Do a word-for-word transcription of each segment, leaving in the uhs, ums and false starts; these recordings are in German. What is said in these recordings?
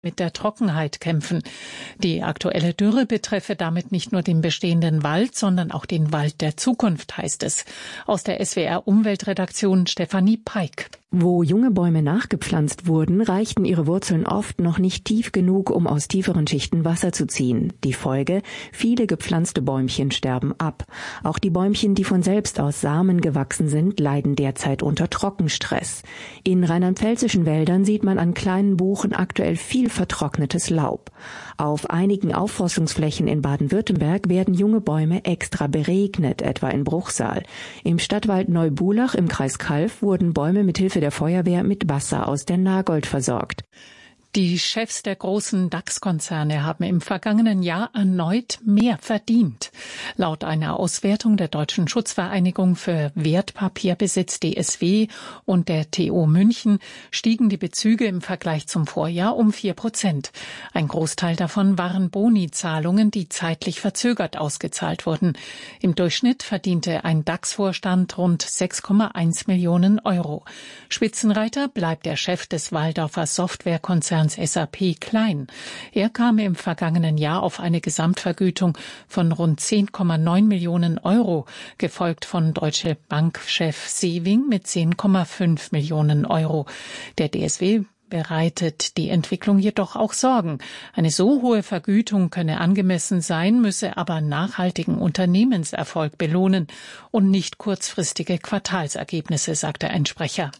mit der Trockenheit kämpfen. Die aktuelle Dürre betreffe damit nicht nur den bestehenden Wald, sondern auch den Wald der Zukunft, heißt es. Aus der S W R-Umweltredaktion Stefanie Peik. Wo junge Bäume nachgepflanzt wurden, reichten ihre Wurzeln oft noch nicht tief genug, um aus tieferen Schichten Wasser zu ziehen. Die Folge: viele gepflanzte Bäumchen sterben ab. Auch die Bäumchen, die von selbst aus Samen gewachsen sind, leiden derzeit unter Trockenstress. In rheinland-pfälzischen Wäldern sieht man an kleinen Buchen aktuell viel vertrocknetes Laub. Auf einigen Aufforstungsflächen in Baden-Württemberg werden junge Bäume extra beregnet, etwa in Bruchsal. Im Stadtwald Neubulach im Kreis Calw wurden Bäume mit Hilfe der Feuerwehr mit Wasser aus der Nagold versorgt. Die Chefs der großen DAX-Konzerne haben im vergangenen Jahr erneut mehr verdient. Laut einer Auswertung der Deutschen Schutzvereinigung für Wertpapierbesitz D S W und der T U München stiegen die Bezüge im Vergleich zum Vorjahr um vier Prozent. Ein Großteil davon waren Boni-Zahlungen, die zeitlich verzögert ausgezahlt wurden. Im Durchschnitt verdiente ein DAX-Vorstand rund sechs Komma eins Millionen Euro. Spitzenreiter bleibt der Chef des Walldorfer Softwarekonzerns S A P Klein. Er kam im vergangenen Jahr auf eine Gesamtvergütung von rund zehn Komma neun Millionen Euro, gefolgt von Deutsche Bank-Chef Sewing mit zehn Komma fünf Millionen Euro. Der D S W bereitet die Entwicklung jedoch auch Sorgen. Eine so hohe Vergütung könne angemessen sein, müsse aber nachhaltigen Unternehmenserfolg belohnen und nicht kurzfristige Quartalsergebnisse, sagte ein Sprecher.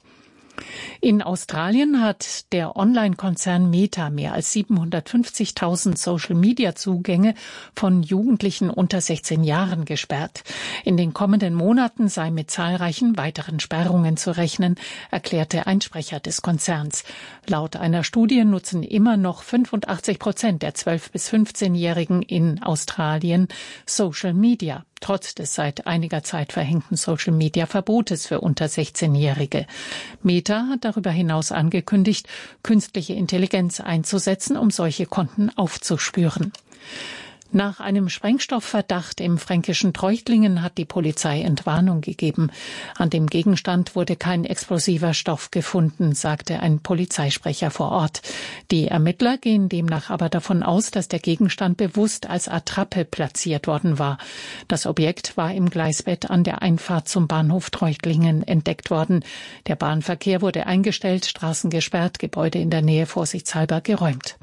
In Australien hat der Online-Konzern Meta mehr als siebenhundertfünfzigtausend Social-Media-Zugänge von Jugendlichen unter sechzehn Jahren gesperrt. In den kommenden Monaten sei mit zahlreichen weiteren Sperrungen zu rechnen, erklärte ein Sprecher des Konzerns. Laut einer Studie nutzen immer noch fünfundachtzig Prozent der zwölf- bis fünfzehnjährigen in Australien Social Media, trotz des seit einiger Zeit verhängten Social-Media-Verbotes für unter sechzehnjährige. Meta hat darüber hinaus angekündigt, künstliche Intelligenz einzusetzen, um solche Konten aufzuspüren. Nach einem Sprengstoffverdacht im fränkischen Treuchtlingen hat die Polizei Entwarnung gegeben. An dem Gegenstand wurde kein explosiver Stoff gefunden, sagte ein Polizeisprecher vor Ort. Die Ermittler gehen demnach aber davon aus, dass der Gegenstand bewusst als Attrappe platziert worden war. Das Objekt war im Gleisbett an der Einfahrt zum Bahnhof Treuchtlingen entdeckt worden. Der Bahnverkehr wurde eingestellt, Straßen gesperrt, Gebäude in der Nähe vorsichtshalber geräumt.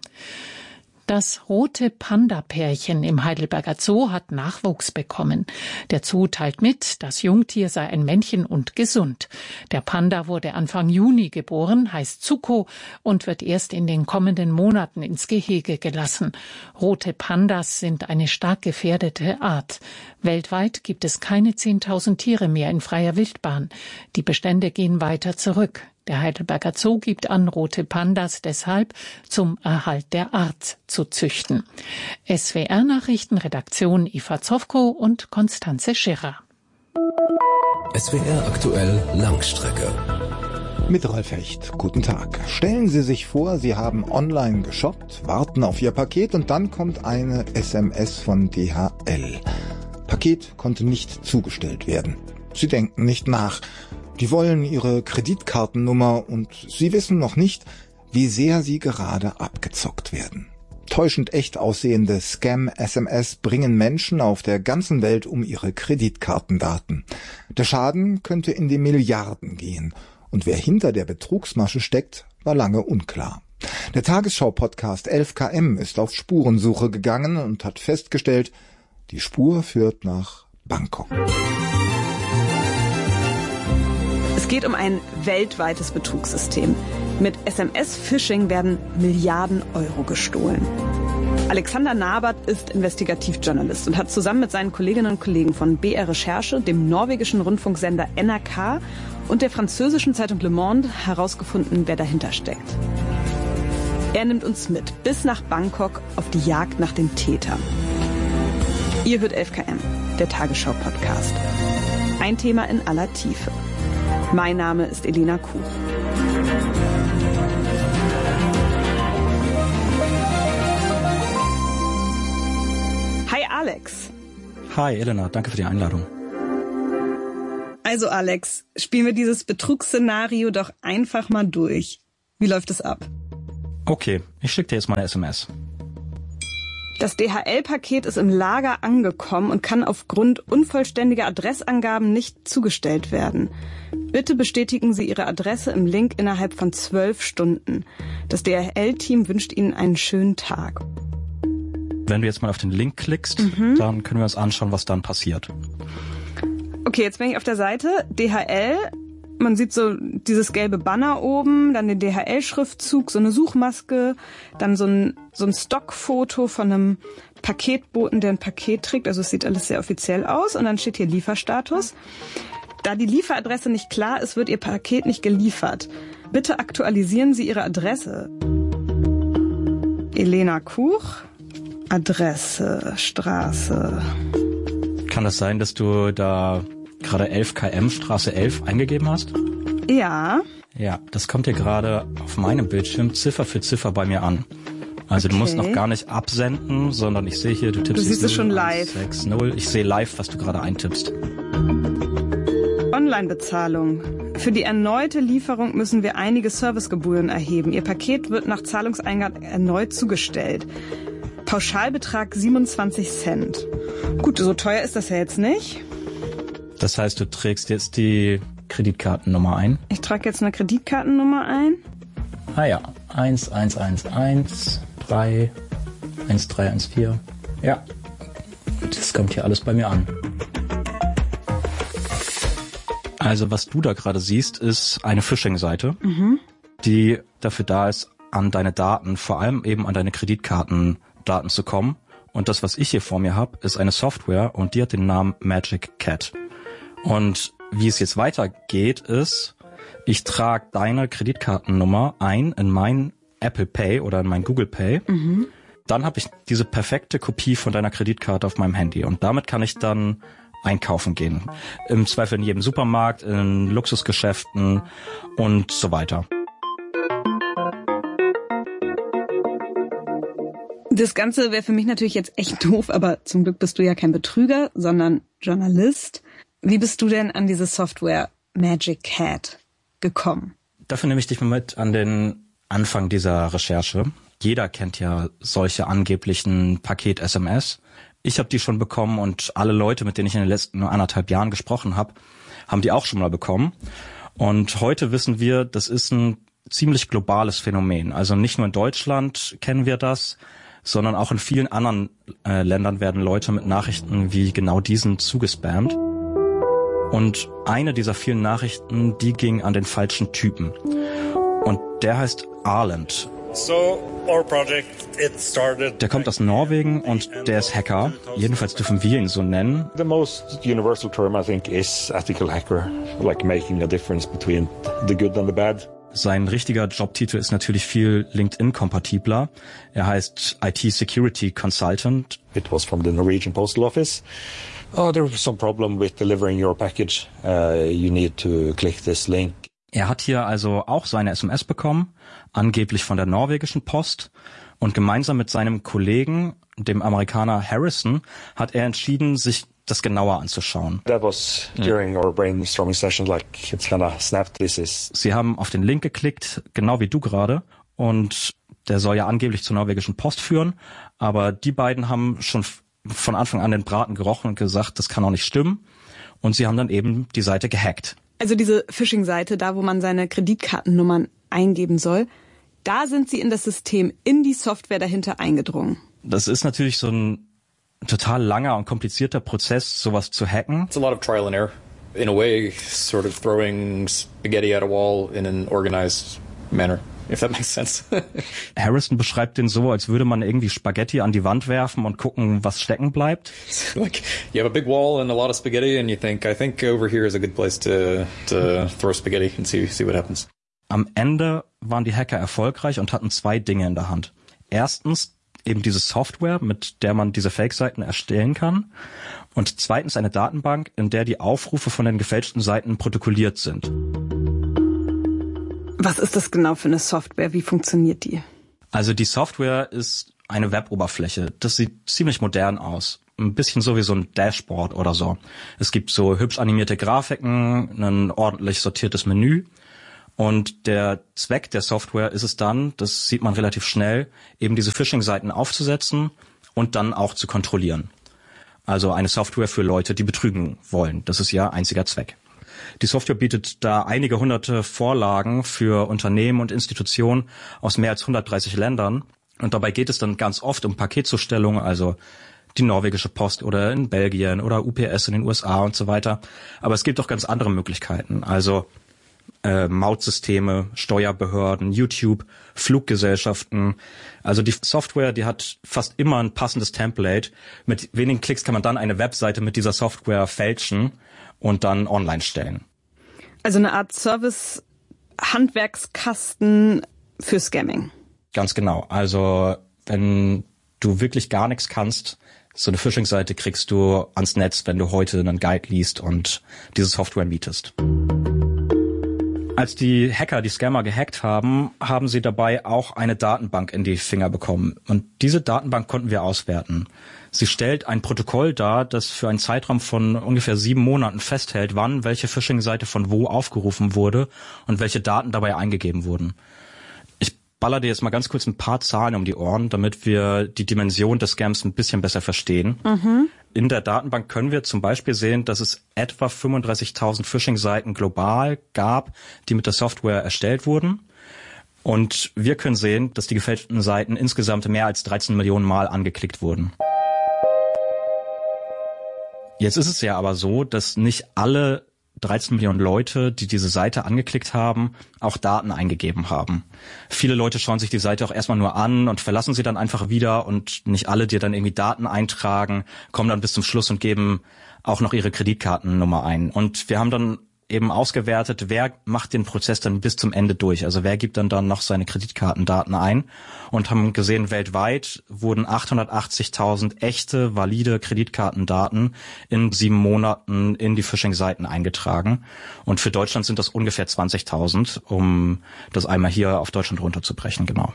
Das rote Panda-Pärchen im Heidelberger Zoo hat Nachwuchs bekommen. Der Zoo teilt mit, das Jungtier sei ein Männchen und gesund. Der Panda wurde Anfang Juni geboren, heißt Zuko und wird erst in den kommenden Monaten ins Gehege gelassen. Rote Pandas sind eine stark gefährdete Art. Weltweit gibt es keine zehntausend Tiere mehr in freier Wildbahn. Die Bestände gehen weiter zurück. Der Heidelberger Zoo gibt an, rote Pandas deshalb zum Erhalt der Art zu züchten. S W R-Nachrichtenredaktion Eva Zofko und Konstanze Schirrer. S W R aktuell Langstrecke. Mit Ralf Hecht. Guten Tag. Stellen Sie sich vor, Sie haben online geshoppt, warten auf Ihr Paket und dann kommt eine S M S von D H L. Paket konnte nicht zugestellt werden. Sie denken nicht nach. Die wollen Ihre Kreditkartennummer und Sie wissen noch nicht, wie sehr Sie gerade abgezockt werden. Täuschend echt aussehende Scam-S M S bringen Menschen auf der ganzen Welt um ihre Kreditkartendaten. Der Schaden könnte in die Milliarden gehen. Und wer hinter der Betrugsmasche steckt, war lange unklar. Der Tagesschau-Podcast elf K M ist auf Spurensuche gegangen und hat festgestellt, die Spur führt nach Bangkok. Es geht um ein weltweites Betrugssystem. Mit S M S-Phishing werden Milliarden Euro gestohlen. Alexander Nabert ist Investigativjournalist und hat zusammen mit seinen Kolleginnen und Kollegen von B R Recherche, dem norwegischen Rundfunksender N R K und der französischen Zeitung Le Monde herausgefunden, wer dahinter steckt. Er nimmt uns mit bis nach Bangkok auf die Jagd nach den Tätern. Ihr hört elf K M, der Tagesschau-Podcast. Ein Thema in aller Tiefe. Mein Name ist Elena Kuh. Hi Alex. Hi Elena, danke für die Einladung. Also Alex, spielen wir dieses Betrugsszenario doch einfach mal durch. Wie läuft es ab? Okay, ich schicke dir jetzt mal eine S M S. Das D H L-Paket ist im Lager angekommen und kann aufgrund unvollständiger Adressangaben nicht zugestellt werden. Bitte bestätigen Sie Ihre Adresse im Link innerhalb von zwölf Stunden. Das D H L-Team wünscht Ihnen einen schönen Tag. Wenn du jetzt mal auf den Link klickst, mhm. dann können wir uns anschauen, was dann passiert. Okay, jetzt bin ich auf der Seite D H L. Man sieht so dieses gelbe Banner oben, dann den D H L-Schriftzug, so eine Suchmaske, dann so ein, so ein Stockfoto von einem Paketboten, der ein Paket trägt. Also es sieht alles sehr offiziell aus. Und dann steht hier Lieferstatus. Da die Lieferadresse nicht klar ist, wird Ihr Paket nicht geliefert. Bitte aktualisieren Sie Ihre Adresse. Elena Kuch, Adresse, Straße. Kann das sein, dass du da gerade elf Kilometer Straße elf eingegeben hast? Ja. Ja, das kommt hier gerade auf meinem Bildschirm Ziffer für Ziffer bei mir an. Also okay. Du musst noch gar nicht absenden, sondern ich sehe hier, du tippst... Du siehst es schon live. sechs null. Ich sehe live, was du gerade eintippst. Online-Bezahlung. Für die erneute Lieferung müssen wir einige Servicegebühren erheben. Ihr Paket wird nach Zahlungseingang erneut zugestellt. Pauschalbetrag siebenundzwanzig Cent. Gut, so teuer ist das ja jetzt nicht. Das heißt, du trägst jetzt die Kreditkartennummer ein? Ich trage jetzt eine Kreditkartennummer ein. Ah ja, eins eins eins eins drei eins drei eins vier. Ja, das kommt hier alles bei mir an. Also was du da gerade siehst, ist eine Phishing-Seite, mhm. die dafür da ist, an deine Daten, vor allem eben an deine Kreditkartendaten zu kommen. Und das, was ich hier vor mir habe, ist eine Software und die hat den Namen Magic Cat. Und wie es jetzt weitergeht, ist, ich trage deine Kreditkartennummer ein in mein Apple Pay oder in mein Google Pay. Mhm. Dann habe ich diese perfekte Kopie von deiner Kreditkarte auf meinem Handy. Und damit kann ich dann einkaufen gehen. Im Zweifel in jedem Supermarkt, in Luxusgeschäften und so weiter. Das Ganze wäre für mich natürlich jetzt echt doof, aber zum Glück bist du ja kein Betrüger, sondern Journalist. Wie bist du denn an diese Software Magic Cat gekommen? Dafür nehme ich dich mal mit an den Anfang dieser Recherche. Jeder kennt ja solche angeblichen Paket-S M S. Ich habe die schon bekommen und alle Leute, mit denen ich in den letzten anderthalb Jahren gesprochen habe, haben die auch schon mal bekommen. Und heute wissen wir, das ist ein ziemlich globales Phänomen. Also nicht nur in Deutschland kennen wir das, sondern auch in vielen anderen äh, Ländern werden Leute mit Nachrichten wie genau diesen zugespammt. Und eine dieser vielen Nachrichten, die ging an den falschen Typen. Und der heißt Arland. So, our project, it started... Der kommt aus Norwegen und der ist Hacker. Jedenfalls dürfen wir ihn so nennen. The most universal term, I think, is ethical hacker. Like making a difference between the good and the bad. Sein richtiger Jobtitel ist natürlich viel LinkedIn-kompatibler. Er heißt I T Security Consultant. It was from the Norwegian Postal Office. Oh, there was some problem with delivering your package. Uh, you need to click this link. Er hat hier also auch seine S M S bekommen, angeblich von der norwegischen Post. Und gemeinsam mit seinem Kollegen, dem Amerikaner Harrison, hat er entschieden, sich das genauer anzuschauen. That was during our brainstorming session, like it's gonna snap. This is. Sie haben auf den Link geklickt, genau wie du gerade, und der soll ja angeblich zur norwegischen Post führen, aber die beiden haben schon von Anfang an den Braten gerochen und gesagt, das kann auch nicht stimmen, und sie haben dann eben die Seite gehackt. Also diese Phishing-Seite, da wo man seine Kreditkartennummern eingeben soll, da sind sie in das System, in die Software dahinter eingedrungen. Das ist natürlich so ein total langer und komplizierter Prozess, sowas zu hacken. It's a lot of trial and error. In a way, sort of throwing spaghetti at a wall in an organized manner, if that makes sense. Harrison beschreibt den so, als würde man irgendwie Spaghetti an die Wand werfen und gucken, was stecken bleibt. Like, you have a big wall and a lot of spaghetti and you think, I think over here is a good place to, to throw spaghetti and see, see what happens. Am Ende waren die Hacker erfolgreich und hatten zwei Dinge in der Hand. Erstens eben diese Software, mit der man diese Fake-Seiten erstellen kann. Und zweitens eine Datenbank, in der die Aufrufe von den gefälschten Seiten protokolliert sind. Was ist das genau für eine Software? Wie funktioniert die? Also die Software ist eine Web-Oberfläche. Das sieht ziemlich modern aus. Ein bisschen so wie so ein Dashboard oder so. Es gibt so hübsch animierte Grafiken, ein ordentlich sortiertes Menü. Und der Zweck der Software ist es dann, das sieht man relativ schnell, eben diese Phishing-Seiten aufzusetzen und dann auch zu kontrollieren. Also eine Software für Leute, die betrügen wollen. Das ist ja einziger Zweck. Die Software bietet da einige hunderte Vorlagen für Unternehmen und Institutionen aus mehr als hundertdreißig Ländern. Und dabei geht es dann ganz oft um Paketzustellung, also die norwegische Post oder in Belgien oder U P S in den U S A und so weiter. Aber es gibt auch ganz andere Möglichkeiten, also äh, Mautsysteme, Steuerbehörden, YouTube, Fluggesellschaften. Also die Software, die hat fast immer ein passendes Template. Mit wenigen Klicks kann man dann eine Webseite mit dieser Software fälschen und dann online stellen. Also eine Art Service-Handwerkskasten für Scamming. Ganz genau. Also wenn du wirklich gar nichts kannst, so eine Phishing-Seite kriegst du ans Netz, wenn du heute einen Guide liest und diese Software mietest. Als die Hacker die Scammer gehackt haben, haben sie dabei auch eine Datenbank in die Finger bekommen. Und diese Datenbank konnten wir auswerten. Sie stellt ein Protokoll dar, das für einen Zeitraum von ungefähr sieben Monaten festhält, wann welche Phishing-Seite von wo aufgerufen wurde und welche Daten dabei eingegeben wurden. Ich baller dir jetzt mal ganz kurz ein paar Zahlen um die Ohren, damit wir die Dimension des Scams ein bisschen besser verstehen. Mhm. In der Datenbank können wir zum Beispiel sehen, dass es etwa fünfunddreißigtausend Phishing-Seiten global gab, die mit der Software erstellt wurden. Und wir können sehen, dass die gefälschten Seiten insgesamt mehr als dreizehn Millionen Mal angeklickt wurden. Jetzt ist es ja aber so, dass nicht alle dreizehn Millionen Leute, die diese Seite angeklickt haben, auch Daten eingegeben haben. Viele Leute schauen sich die Seite auch erstmal nur an und verlassen sie dann einfach wieder und nicht alle, die dann irgendwie Daten eintragen, kommen dann bis zum Schluss und geben auch noch ihre Kreditkartennummer ein. Und wir haben dann eben ausgewertet, wer macht den Prozess dann bis zum Ende durch. Also wer gibt dann dann noch seine Kreditkartendaten ein und haben gesehen, weltweit wurden achthundertachtzigtausend echte, valide Kreditkartendaten in sieben Monaten in die Phishing-Seiten eingetragen. Und für Deutschland sind das ungefähr zwanzigtausend, um das einmal hier auf Deutschland runterzubrechen, genau.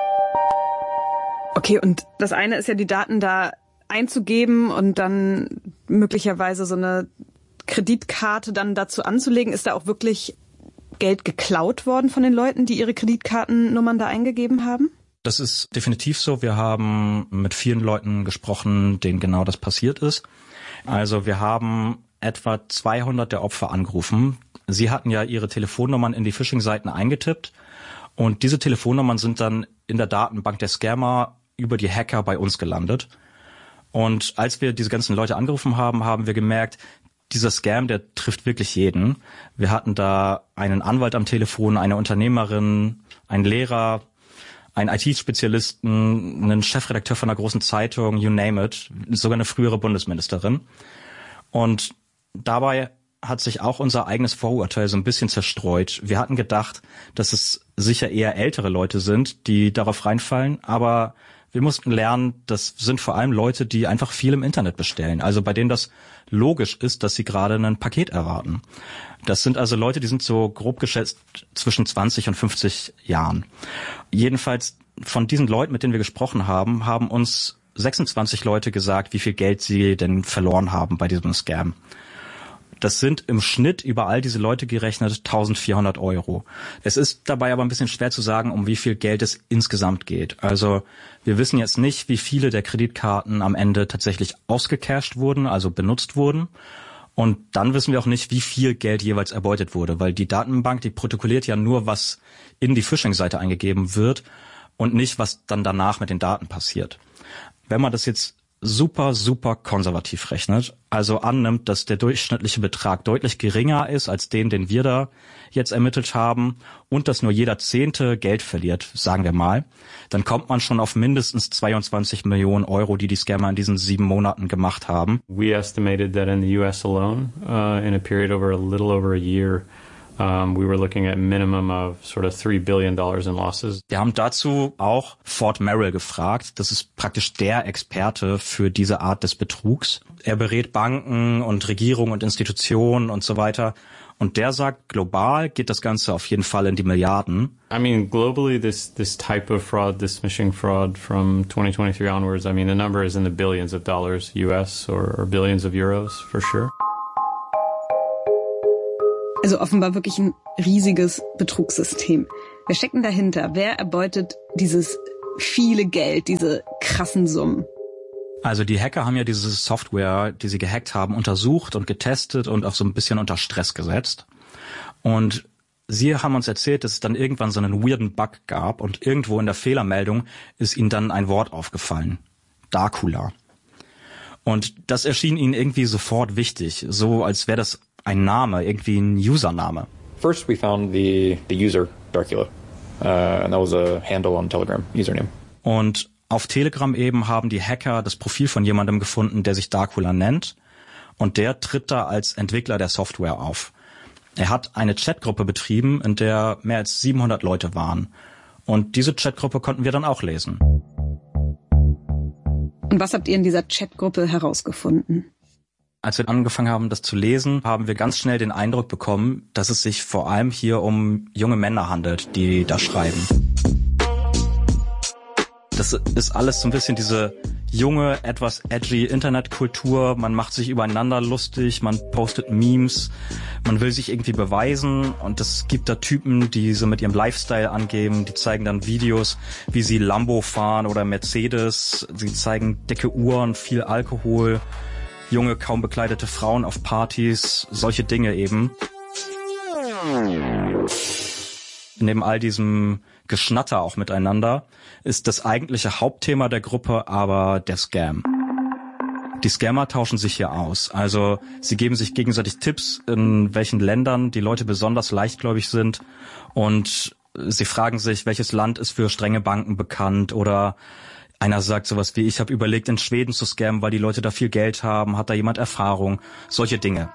Okay, und das eine ist ja, die Daten da einzugeben und dann möglicherweise so eine Kreditkarte dann dazu anzulegen. Ist da auch wirklich Geld geklaut worden von den Leuten, die ihre Kreditkartennummern da eingegeben haben? Das ist definitiv so. Wir haben mit vielen Leuten gesprochen, denen genau das passiert ist. Also wir haben etwa zweihundert der Opfer angerufen. Sie hatten ja ihre Telefonnummern in die Phishing-Seiten eingetippt und diese Telefonnummern sind dann in der Datenbank der Scammer über die Hacker bei uns gelandet. Und als wir diese ganzen Leute angerufen haben, haben wir gemerkt, dieser Scam, der trifft wirklich jeden. Wir hatten da einen Anwalt am Telefon, eine Unternehmerin, einen Lehrer, einen I T-Spezialisten, einen Chefredakteur von einer großen Zeitung, you name it, sogar eine frühere Bundesministerin. Und dabei hat sich auch unser eigenes Vorurteil so ein bisschen zerstreut. Wir hatten gedacht, dass es sicher eher ältere Leute sind, die darauf reinfallen, aber wir mussten lernen, das sind vor allem Leute, die einfach viel im Internet bestellen. Also bei denen das logisch ist, dass sie gerade ein Paket erwarten. Das sind also Leute, die sind so grob geschätzt zwischen zwanzig und fünfzig Jahren. Jedenfalls von diesen Leuten, mit denen wir gesprochen haben, haben uns sechsundzwanzig Leute gesagt, wie viel Geld sie denn verloren haben bei diesem Scam. Das sind im Schnitt über all diese Leute gerechnet eintausendvierhundert Euro. Es ist dabei aber ein bisschen schwer zu sagen, um wie viel Geld es insgesamt geht. Also wir wissen jetzt nicht, wie viele der Kreditkarten am Ende tatsächlich ausgecasht wurden, also benutzt wurden. Und dann wissen wir auch nicht, wie viel Geld jeweils erbeutet wurde, weil die Datenbank, die protokolliert ja nur, was in die Phishing-Seite eingegeben wird und nicht, was dann danach mit den Daten passiert. Wenn man das jetzt super, super konservativ rechnet, also annimmt, dass der durchschnittliche Betrag deutlich geringer ist als den, den wir da jetzt ermittelt haben und dass nur jeder Zehnte Geld verliert, sagen wir mal, dann kommt man schon auf mindestens zweiundzwanzig Millionen Euro, die die Scammer in diesen sieben Monaten gemacht haben. We estimated that in the U S alone, uh, in a period over a little over a year, Um, we were looking at a minimum of sort of three billion dollars in losses. Wir haben dazu auch Fort Merrill gefragt. Das ist praktisch der Experte für diese Art des Betrugs. Er berät Banken und Regierungen und Institutionen und so weiter. Und der sagt, global geht das Ganze auf jeden Fall in die Milliarden. I mean, globally, this this type of fraud, this phishing fraud from twenty twenty-three onwards, I mean, the number is in the billions of dollars U S or, or billions of euros for sure. Also offenbar wirklich ein riesiges Betrugssystem. Wer steckt denn dahinter? Wer erbeutet dieses viele Geld, diese krassen Summen? Also die Hacker haben ja diese Software, die sie gehackt haben, untersucht und getestet und auch so ein bisschen unter Stress gesetzt. Und sie haben uns erzählt, dass es dann irgendwann so einen weirden Bug gab und irgendwo in der Fehlermeldung ist ihnen dann ein Wort aufgefallen. Darkula. Und das erschien ihnen irgendwie sofort wichtig, so als wäre das ein Name, irgendwie ein Username. First we found the, the user, Darkula. Uh, and that was a handle on Telegram, username. Und auf Telegram eben haben die Hacker das Profil von jemandem gefunden, der sich Darkula nennt. Und der tritt da als Entwickler der Software auf. Er hat eine Chatgruppe betrieben, in der mehr als siebenhundert Leute waren. Und diese Chatgruppe konnten wir dann auch lesen. Und was habt ihr in dieser Chatgruppe herausgefunden? Als wir angefangen haben, das zu lesen, haben wir ganz schnell den Eindruck bekommen, dass es sich vor allem hier um junge Männer handelt, die da schreiben. Das ist alles so ein bisschen diese junge, etwas edgy Internetkultur. Man macht sich übereinander lustig, man postet Memes, man will sich irgendwie beweisen. Und es gibt da Typen, die so mit ihrem Lifestyle angeben. Die zeigen dann Videos, wie sie Lambo fahren oder Mercedes. Sie zeigen dicke Uhren, viel Alkohol, junge, kaum bekleidete Frauen auf Partys, solche Dinge eben. Neben all diesem Geschnatter auch miteinander ist das eigentliche Hauptthema der Gruppe aber der Scam. Die Scammer tauschen sich hier aus. Also sie geben sich gegenseitig Tipps, in welchen Ländern die Leute besonders leichtgläubig sind. Und sie fragen sich, welches Land ist für strenge Banken bekannt. Oder einer sagt sowas wie, ich habe überlegt, in Schweden zu scammen, weil die Leute da viel Geld haben. Hat da jemand Erfahrung? Solche Dinge.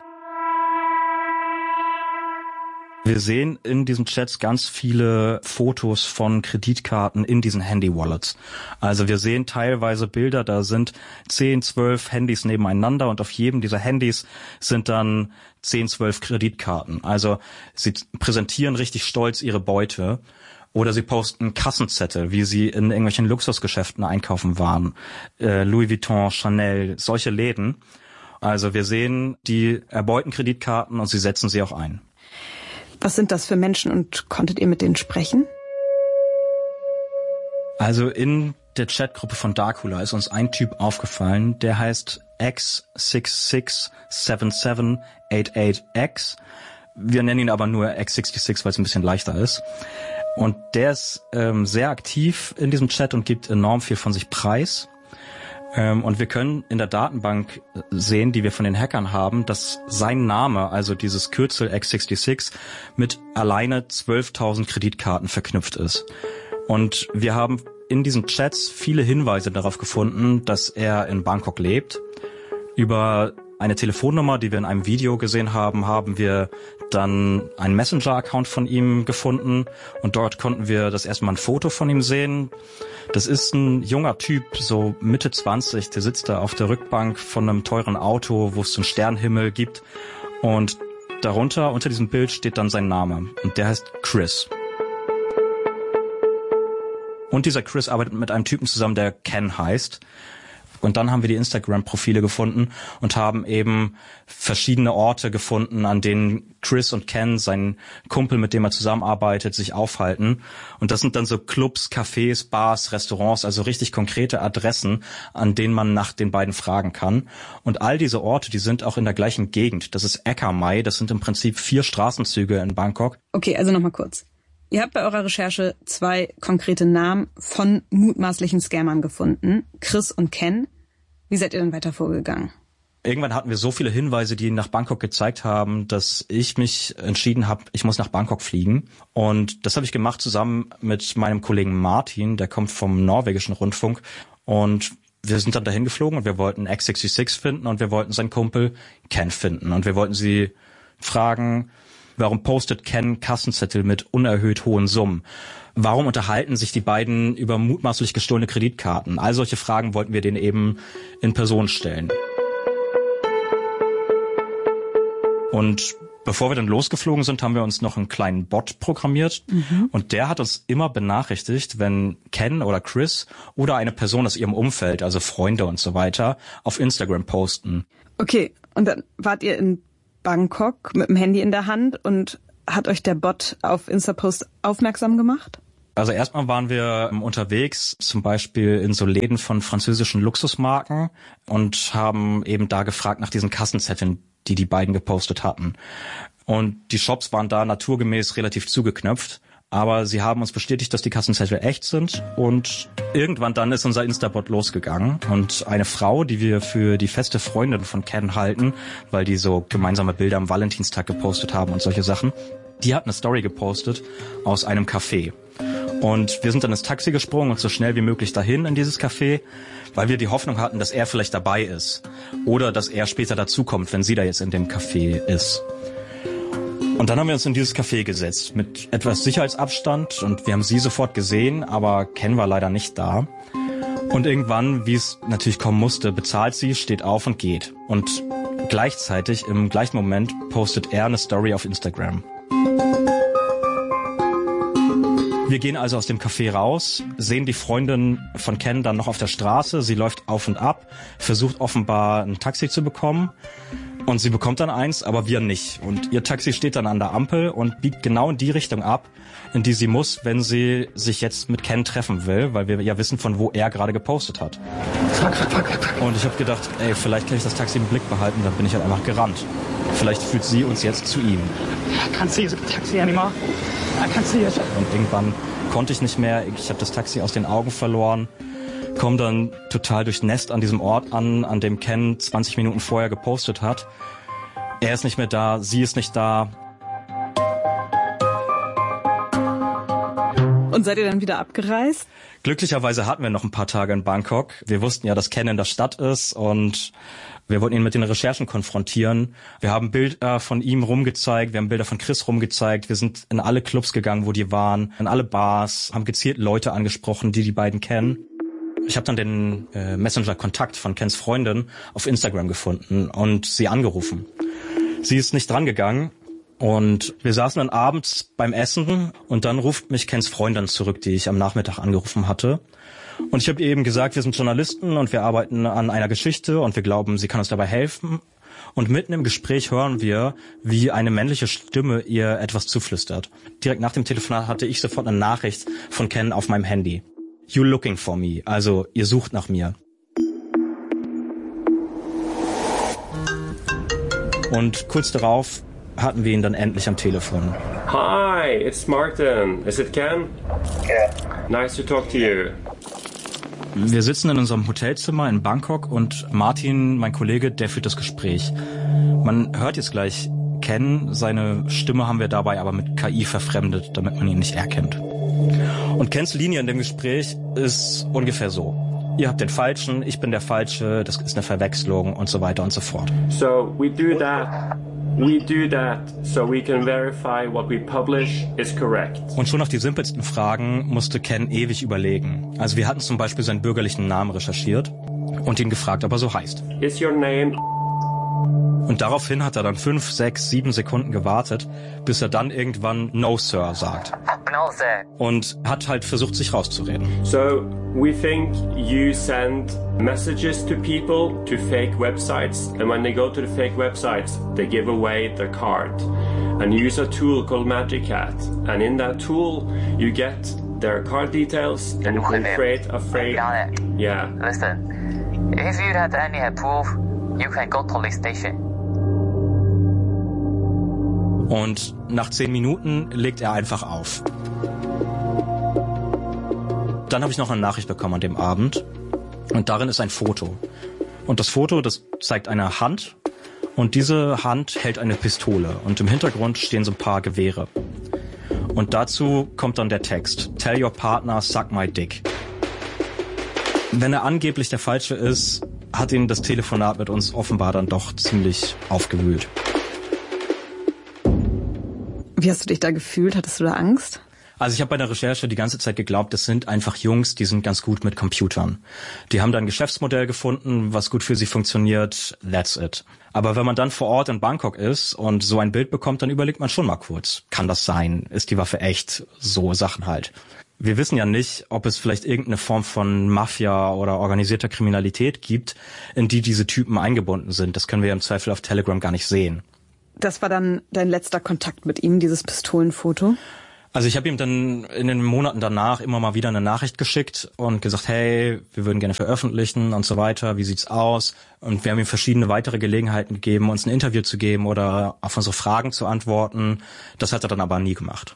Wir sehen in diesen Chats ganz viele Fotos von Kreditkarten in diesen Handy-Wallets. Also wir sehen teilweise Bilder, da sind zehn, zwölf Handys nebeneinander und auf jedem dieser Handys sind dann zehn, zwölf Kreditkarten. Also sie präsentieren richtig stolz ihre Beute oder sie posten Kassenzettel, wie sie in irgendwelchen Luxusgeschäften einkaufen waren. Äh, Louis Vuitton, Chanel, solche Läden. Also wir sehen, die erbeuten Kreditkarten und sie setzen sie auch ein. Was sind das für Menschen und konntet ihr mit denen sprechen? Also in der Chatgruppe von Darkula ist uns ein Typ aufgefallen, der heißt X six six seven seven eight eight X. Wir nennen ihn aber nur X sechsundsechzig, weil es ein bisschen leichter ist. Und der ist ähm, sehr aktiv in diesem Chat und gibt enorm viel von sich preis. Ähm, und wir können in der Datenbank sehen, die wir von den Hackern haben, dass sein Name, also dieses Kürzel X sechsundsechzig, mit alleine zwölftausend Kreditkarten verknüpft ist. Und wir haben in diesen Chats viele Hinweise darauf gefunden, dass er in Bangkok lebt. Über eine Telefonnummer, die wir in einem Video gesehen haben, haben wir dann einen Messenger-Account von ihm gefunden und dort konnten wir das erste Mal ein Foto von ihm sehen. Das ist ein junger Typ, so Mitte zwanzig, der sitzt da auf der Rückbank von einem teuren Auto, wo es einen Sternenhimmel gibt und darunter, unter diesem Bild, steht dann sein Name und der heißt Chris. Und dieser Chris arbeitet mit einem Typen zusammen, der Ken heißt. Und dann haben wir die Instagram-Profile gefunden und haben eben verschiedene Orte gefunden, an denen Chris und Ken, sein Kumpel, mit dem er zusammenarbeitet, sich aufhalten. Und das sind dann so Clubs, Cafés, Bars, Restaurants, also richtig konkrete Adressen, an denen man nach den beiden fragen kann. Und all diese Orte, die sind auch in der gleichen Gegend. Das ist Ekka Mai, das sind im Prinzip vier Straßenzüge in Bangkok. Okay, also nochmal kurz. Ihr habt bei eurer Recherche zwei konkrete Namen von mutmaßlichen Scammern gefunden, Chris und Ken. Wie seid ihr denn weiter vorgegangen? Irgendwann hatten wir so viele Hinweise, die nach Bangkok gezeigt haben, dass ich mich entschieden habe, ich muss nach Bangkok fliegen. Und das habe ich gemacht zusammen mit meinem Kollegen Martin, der kommt vom norwegischen Rundfunk. Und wir sind dann dahin geflogen und wir wollten X sechsundsechzig finden und wir wollten seinen Kumpel Ken finden. Und wir wollten sie fragen, warum postet Ken Kassenzettel mit unerhöht hohen Summen? Warum unterhalten sich die beiden über mutmaßlich gestohlene Kreditkarten? All solche Fragen wollten wir denen eben in Person stellen. Und bevor wir dann losgeflogen sind, haben wir uns noch einen kleinen Bot programmiert. Mhm. Und der hat uns immer benachrichtigt, wenn Ken oder Chris oder eine Person aus ihrem Umfeld, also Freunde und so weiter, auf Instagram posten. Okay, und dann wart ihr in Bangkok mit dem Handy in der Hand und hat euch der Bot auf Instapost aufmerksam gemacht? Also erstmal waren wir unterwegs, zum Beispiel in so Läden von französischen Luxusmarken und haben eben da gefragt nach diesen Kassenzetteln, die die beiden gepostet hatten. Und die Shops waren da naturgemäß relativ zugeknöpft, aber sie haben uns bestätigt, dass die Kassenzettel echt sind. Und irgendwann dann ist unser Instabot losgegangen und eine Frau, die wir für die feste Freundin von Ken halten, weil die so gemeinsame Bilder am Valentinstag gepostet haben und solche Sachen, die hat eine Story gepostet aus einem Café. Und wir sind dann ins Taxi gesprungen und so schnell wie möglich dahin in dieses Café, weil wir die Hoffnung hatten, dass er vielleicht dabei ist oder dass er später dazukommt, wenn sie da jetzt in dem Café ist. Und dann haben wir uns in dieses Café gesetzt mit etwas Sicherheitsabstand und wir haben sie sofort gesehen, aber Ken war leider nicht da. Und irgendwann, wie es natürlich kommen musste, bezahlt sie, steht auf und geht. Und gleichzeitig, im gleichen Moment, postet er eine Story auf Instagram. Wir gehen also aus dem Café raus, sehen die Freundin von Ken dann noch auf der Straße. Sie läuft auf und ab, versucht offenbar ein Taxi zu bekommen. Und sie bekommt dann eins, aber wir nicht. Und ihr Taxi steht dann an der Ampel und biegt genau in die Richtung ab, in die sie muss, wenn sie sich jetzt mit Ken treffen will, weil wir ja wissen, von wo er gerade gepostet hat. Und ich habe gedacht, ey, vielleicht kann ich das Taxi im Blick behalten, dann bin ich halt einfach gerannt. Vielleicht führt sie uns jetzt zu ihm. I can't see the taxi anymore. I can't see it. Und irgendwann konnte ich nicht mehr. Ich habe das Taxi aus den Augen verloren. Komme dann total durchnässt an diesem Ort an, an dem Ken zwanzig Minuten vorher gepostet hat. Er ist nicht mehr da, sie ist nicht da. Und seid ihr dann wieder abgereist? Glücklicherweise hatten wir noch ein paar Tage in Bangkok. Wir wussten ja, dass Ken in der Stadt ist und wir wollten ihn mit den Recherchen konfrontieren. Wir haben Bilder von ihm rumgezeigt, wir haben Bilder von Chris rumgezeigt. Wir sind in alle Clubs gegangen, wo die waren, in alle Bars, haben gezielt Leute angesprochen, die die beiden kennen. Ich habe dann den äh, Messenger-Kontakt von Kens Freundin auf Instagram gefunden und sie angerufen. Sie ist nicht drangegangen und wir saßen dann abends beim Essen und dann ruft mich Kens Freundin zurück, die ich am Nachmittag angerufen hatte. Und ich habe ihr eben gesagt, wir sind Journalisten und wir arbeiten an einer Geschichte und wir glauben, sie kann uns dabei helfen. Und mitten im Gespräch hören wir, wie eine männliche Stimme ihr etwas zuflüstert. Direkt nach dem Telefonat hatte ich sofort eine Nachricht von Ken auf meinem Handy. You looking for me, also ihr sucht nach mir. Und kurz darauf hatten wir ihn dann endlich am Telefon. Hi, it's Martin. Is it Ken? Yeah. Nice to talk to you. Wir sitzen in unserem Hotelzimmer in Bangkok und Martin, mein Kollege, der führt das Gespräch. Man hört jetzt gleich Ken, seine Stimme haben wir dabei aber mit K I verfremdet, damit man ihn nicht erkennt. Und Kens Linie in dem Gespräch ist ungefähr so. Ihr habt den Falschen, ich bin der Falsche, das ist eine Verwechslung und so weiter und so fort. So we do that. We do that so we can verify what we publish is correct. Und schon auf die simpelsten Fragen musste Ken ewig überlegen. Also wir hatten zum Beispiel seinen bürgerlichen Namen recherchiert und ihn gefragt, ob er so heißt. Is your name? Und daraufhin hat er dann fünf, sechs, sieben Sekunden gewartet, bis er dann irgendwann No Sir sagt. No, sir. Und hat halt versucht, sich rauszureden. So we think you send messages to people to fake websites, and when they go to the fake websites, they give away their card. And you use a tool called Magic Hat. And in that tool, you get their card details and you can create a fake. Got it. Yeah. Listen, if you have any proof, you can go to police station. Und nach zehn Minuten legt er einfach auf. Dann habe ich noch eine Nachricht bekommen an dem Abend und darin ist ein Foto. Und das Foto, das zeigt eine Hand und diese Hand hält eine Pistole und im Hintergrund stehen so ein paar Gewehre. Und dazu kommt dann der Text: Tell your partner, suck my dick. Wenn er angeblich der Falsche ist, hat ihn das Telefonat mit uns offenbar dann doch ziemlich aufgewühlt. Wie hast du dich da gefühlt? Hattest du da Angst? Also ich habe bei der Recherche die ganze Zeit geglaubt, das sind einfach Jungs, die sind ganz gut mit Computern. Die haben da ein Geschäftsmodell gefunden, was gut für sie funktioniert, that's it. Aber wenn man dann vor Ort in Bangkok ist und so ein Bild bekommt, dann überlegt man schon mal kurz, kann das sein? Ist die Waffe echt? So Sachen halt. Wir wissen ja nicht, ob es vielleicht irgendeine Form von Mafia oder organisierter Kriminalität gibt, in die diese Typen eingebunden sind. Das können wir ja im Zweifel auf Telegram gar nicht sehen. das war dann dein letzter Kontakt mit ihm, dieses Pistolenfoto? Also ich habe ihm dann in den Monaten danach immer mal wieder eine Nachricht geschickt und gesagt, hey, wir würden gerne veröffentlichen und so weiter, wie sieht's aus? Und wir haben ihm verschiedene weitere Gelegenheiten gegeben, uns ein Interview zu geben oder auf unsere Fragen zu antworten. Das hat er dann aber nie gemacht.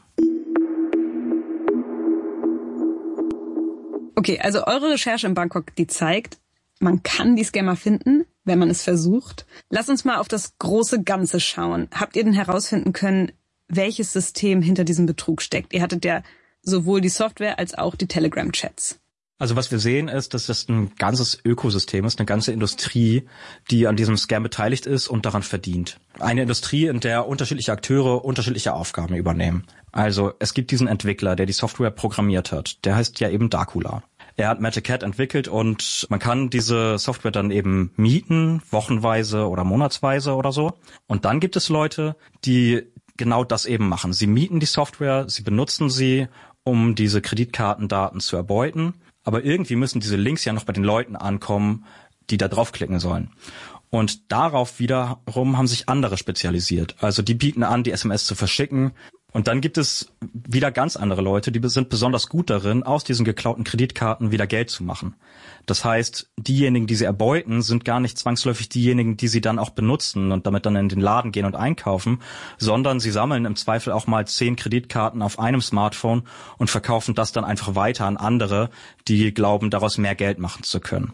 Okay, also eure Recherche in Bangkok, die zeigt, man kann die Scammer finden, wenn man es versucht. Lass uns mal auf das große Ganze schauen. Habt ihr denn herausfinden können, welches System hinter diesem Betrug steckt? Ihr hattet ja sowohl die Software als auch die Telegram-Chats. Also was wir sehen ist, dass das ein ganzes Ökosystem ist, eine ganze Industrie, die an diesem Scam beteiligt ist und daran verdient. Eine Industrie, in der unterschiedliche Akteure unterschiedliche Aufgaben übernehmen. Also es gibt diesen Entwickler, der die Software programmiert hat. Der heißt ja eben Darkula. Er hat Magic Cat entwickelt und man kann diese Software dann eben mieten, wochenweise oder monatsweise oder so. Und dann gibt es Leute, die genau das eben machen. Sie mieten die Software, sie benutzen sie, um diese Kreditkartendaten zu erbeuten. Aber irgendwie müssen diese Links ja noch bei den Leuten ankommen, die da draufklicken sollen. Und darauf wiederum haben sich andere spezialisiert. Also die bieten an, die S M S zu verschicken. Und dann gibt es wieder ganz andere Leute, die sind besonders gut darin, aus diesen geklauten Kreditkarten wieder Geld zu machen. Das heißt, diejenigen, die sie erbeuten, sind gar nicht zwangsläufig diejenigen, die sie dann auch benutzen und damit dann in den Laden gehen und einkaufen, sondern sie sammeln im Zweifel auch mal zehn Kreditkarten auf einem Smartphone und verkaufen das dann einfach weiter an andere, die glauben, daraus mehr Geld machen zu können.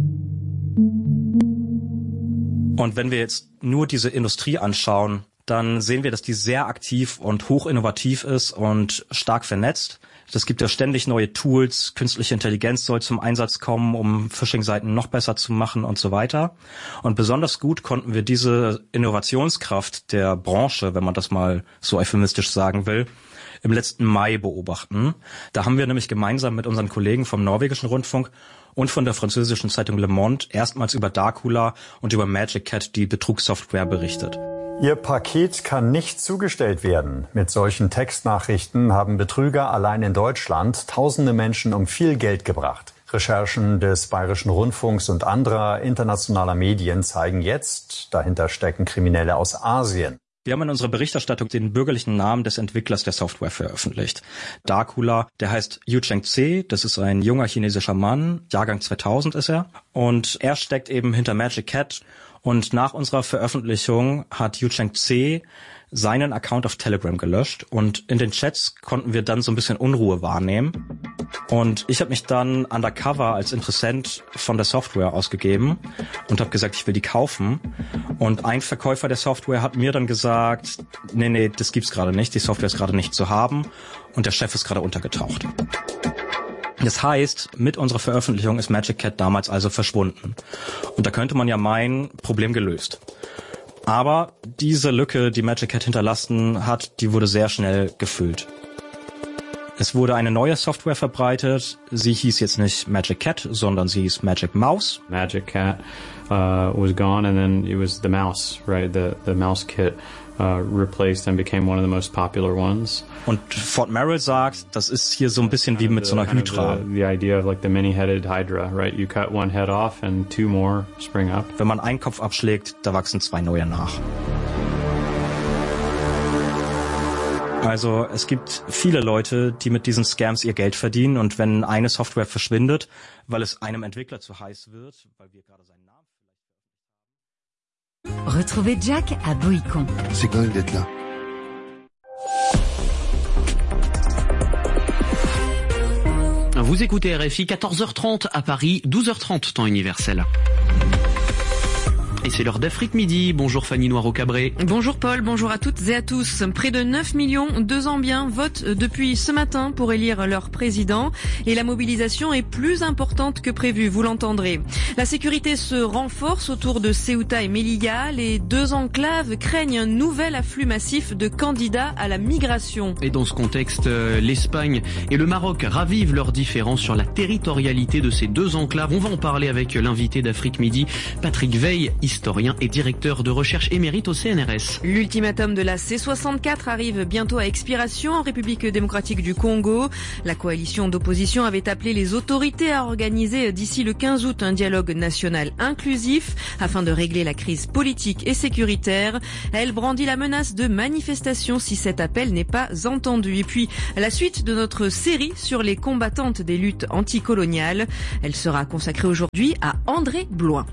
Und wenn wir jetzt nur diese Industrie anschauen, dann sehen wir, dass die sehr aktiv und hoch innovativ ist und stark vernetzt. Es gibt ja ständig neue Tools, künstliche Intelligenz soll zum Einsatz kommen, um Phishing-Seiten noch besser zu machen und so weiter. Und besonders gut konnten wir diese Innovationskraft der Branche, wenn man das mal so euphemistisch sagen will, im letzten Mai beobachten. Da haben wir nämlich gemeinsam mit unseren Kollegen vom norwegischen Rundfunk und von der französischen Zeitung Le Monde erstmals über Darkula und über Magic Cat, die Betrugssoftware, berichtet. Ihr Paket kann nicht zugestellt werden. Mit solchen Textnachrichten haben Betrüger allein in Deutschland tausende Menschen um viel Geld gebracht. Recherchen des Bayerischen Rundfunks und anderer internationaler Medien zeigen jetzt, dahinter stecken Kriminelle aus Asien. Wir haben in unserer Berichterstattung den bürgerlichen Namen des Entwicklers der Software veröffentlicht. Darkula, der heißt Yu Cheng-tse, das ist ein junger chinesischer Mann, Jahrgang zweitausend ist er. Und er steckt eben hinter Magic Cat. Und nach unserer Veröffentlichung hat Yu Cheng-tse seinen Account auf Telegram gelöscht und in den Chats konnten wir dann so ein bisschen Unruhe wahrnehmen. Und ich habe mich dann undercover als Interessent von der Software ausgegeben und habe gesagt, ich will die kaufen. Und ein Verkäufer der Software hat mir dann gesagt, nee, nee, das gibt's gerade nicht, die Software ist gerade nicht zu haben und der Chef ist gerade untergetaucht. Das heißt, mit unserer Veröffentlichung ist Magic Cat damals also verschwunden. Und da könnte man ja meinen, Problem gelöst. Aber diese Lücke, die Magic Cat hinterlassen hat, die wurde sehr schnell gefüllt. Es wurde eine neue Software verbreitet. Sie hieß jetzt nicht Magic Cat, sondern sie hieß Magic Mouse. Magic Cat uh, was gone and then it was the mouse, right? The, the mouse kit. Uh, replaced and became one of the most popular ones. Und Fort Merrill sagt, das ist hier so ein bisschen wie mit so einer Hydra. The, the idea of like the many-headed Hydra, right? You cut one head off and two more spring up. Wenn man einen Kopf abschlägt, da wachsen zwei neue nach. Also es gibt viele Leute, die mit diesen Scams ihr Geld verdienen und wenn eine Software verschwindet, weil es einem Entwickler zu heiß wird, weil wir gerade seinen Namen Retrouvez Jack à Boïcon. C'est quand même d'être là. Vous écoutez R F I, quatorze heures trente à Paris, douze heures trente temps universel. Et c'est l'heure d'Afrique Midi. Bonjour Fanny Noiro-Cabré. Bonjour Paul, bonjour à toutes et à tous. Près de neuf millions de Zambiens votent depuis ce matin pour élire leur président. Et la mobilisation est plus importante que prévu, vous l'entendrez. La sécurité se renforce autour de Ceuta et Melilla. Les deux enclaves craignent un nouvel afflux massif de candidats à la migration. Et dans ce contexte, l'Espagne et le Maroc ravivent leurs différends sur la territorialité de ces deux enclaves. On va en parler avec l'invité d'Afrique Midi, Patrick Veil, ici historien et directeur de recherche émérite au C N R S. L'ultimatum de la C soixante-quatre arrive bientôt à expiration en République démocratique du Congo. La coalition d'opposition avait appelé les autorités à organiser d'ici le quinze août un dialogue national inclusif afin de régler la crise politique et sécuritaire. Elle brandit la menace de manifestation si cet appel n'est pas entendu. Et puis, la suite de notre série sur les combattantes des luttes anticoloniales. Elle sera consacrée aujourd'hui à André Bloin.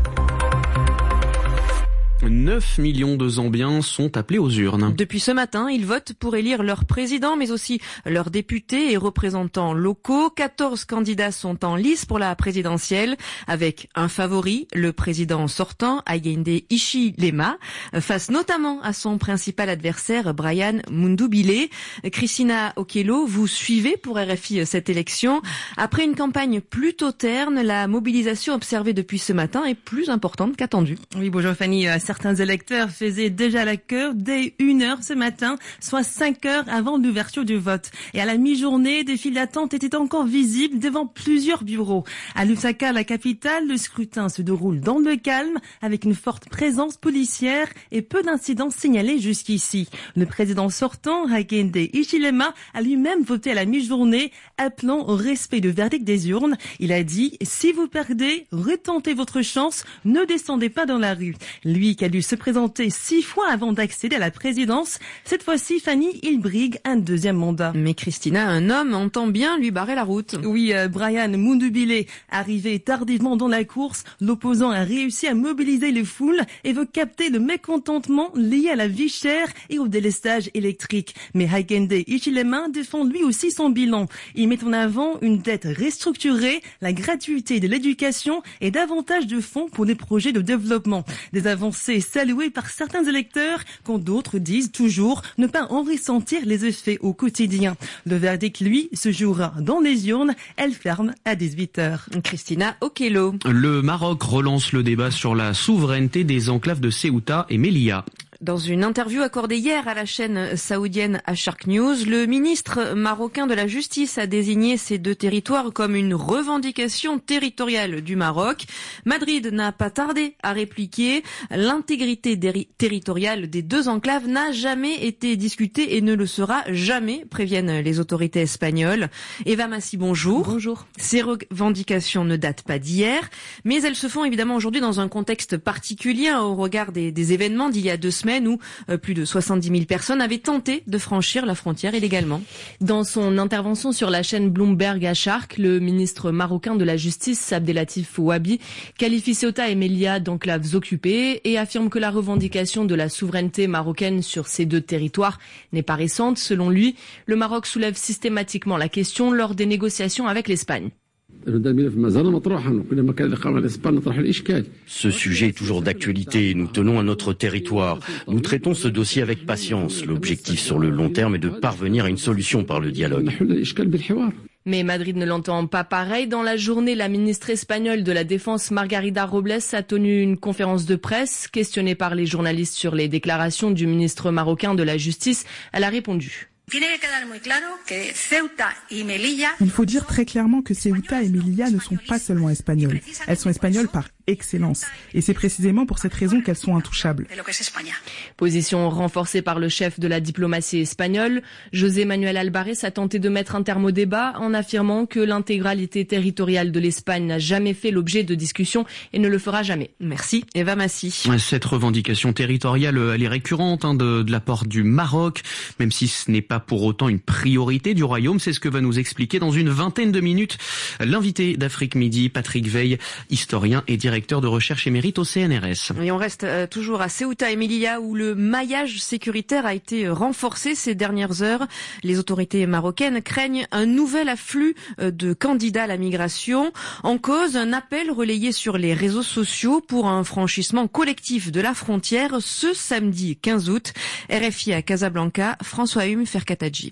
neuf millions de Zambiens sont appelés aux urnes. Depuis ce matin, ils votent pour élire leur président, mais aussi leurs députés et représentants locaux. quatorze candidats sont en lice pour la présidentielle, avec un favori, le président sortant, Hakainde Hichilema, face notamment à son principal adversaire, Brian Mundubile. Christina Okello, vous suivez pour R F I cette élection. Après une campagne plutôt terne, la mobilisation observée depuis ce matin est plus importante qu'attendue. Oui, bonjour Fanny. Certains électeurs faisaient déjà la queue dès une heure ce matin, soit cinq heures avant l'ouverture du vote. Et à la mi-journée, des files d'attente étaient encore visibles devant plusieurs bureaux. À Lusaka, la capitale, le scrutin se déroule dans le calme, avec une forte présence policière et peu d'incidents signalés jusqu'ici. Le président sortant, Hakainde Hichilema, a lui-même voté à la mi-journée, appelant au respect du verdict des urnes. Il a dit « Si vous perdez, retentez votre chance, ne descendez pas dans la rue ». Lui qui a dû se présenter six fois avant d'accéder à la présidence. Cette fois-ci, Fanny, il brigue un deuxième mandat. Mais Christina, un homme entend bien lui barrer la route. Oui, euh, Brian Mundubile, arrivé tardivement dans la course, l'opposant a réussi à mobiliser les foules et veut capter le mécontentement lié à la vie chère et au délestage électrique. Mais Hakainde Hichilema défend lui aussi son bilan. Il met en avant une dette restructurée, la gratuité de l'éducation et davantage de fonds pour des projets de développement. Des avancées salué par certains électeurs, quand d'autres disent toujours ne pas en ressentir les effets au quotidien. Le verdict, lui, se jouera dans les urnes. Elle ferme à dix-huit heures. Christina Okello. Le Maroc relance le débat sur la souveraineté des enclaves de Ceuta et Melilla. Dans une interview accordée hier à la chaîne saoudienne Shark News, le ministre marocain de la Justice a désigné ces deux territoires comme une revendication territoriale du Maroc. Madrid n'a pas tardé à répliquer. L'intégrité territoriale des deux enclaves n'a jamais été discutée et ne le sera jamais, préviennent les autorités espagnoles. Eva Massi, bonjour. Bonjour. Ces revendications ne datent pas d'hier, mais elles se font évidemment aujourd'hui dans un contexte particulier au regard des, des événements d'il y a deux semaines où euh, plus de soixante-dix mille personnes avaient tenté de franchir la frontière illégalement. Dans son intervention sur la chaîne Bloomberg à Shark, le ministre marocain de la Justice, Abdelatif Ouabi, qualifie Ceuta et Melilla d'enclaves occupées et affirme que la revendication de la souveraineté marocaine sur ces deux territoires n'est pas récente. Selon lui, le Maroc soulève systématiquement la question lors des négociations avec l'Espagne. Ce sujet est toujours d'actualité. Nous tenons à notre territoire. Nous traitons ce dossier avec patience. L'objectif sur le long terme est de parvenir à une solution par le dialogue. Mais Madrid ne l'entend pas pareil. Dans la journée, la ministre espagnole de la Défense, Margarida Robles, a tenu une conférence de presse. Questionnée par les journalistes sur les déclarations du ministre marocain de la Justice, elle a répondu. Il faut dire très clairement que Ceuta et Melilla ne sont pas seulement espagnoles. Elles sont espagnoles par excellence. Et c'est précisément pour cette raison qu'elles sont intouchables. Position renforcée par le chef de la diplomatie espagnole. José Manuel Alvarez a tenté de mettre un terme au débat en affirmant que l'intégralité territoriale de l'Espagne n'a jamais fait l'objet de discussions et ne le fera jamais. Merci. Eva Massi. Cette revendication territoriale, elle est récurrente hein, de, de la part du Maroc, même si ce n'est pas pour autant une priorité du royaume. C'est ce que va nous expliquer dans une vingtaine de minutes l'invité d'Afrique Midi, Patrick Veil, historien et directeur de recherche émérite au C N R S. Et on reste euh, toujours à Ceuta et Melilla où le maillage sécuritaire a été renforcé ces dernières heures. Les autorités marocaines craignent un nouvel afflux euh, de candidats à la migration. En cause, un appel relayé sur les réseaux sociaux pour un franchissement collectif de la frontière ce samedi quinze août. R F I à Casablanca, François Hume Ferkatadji.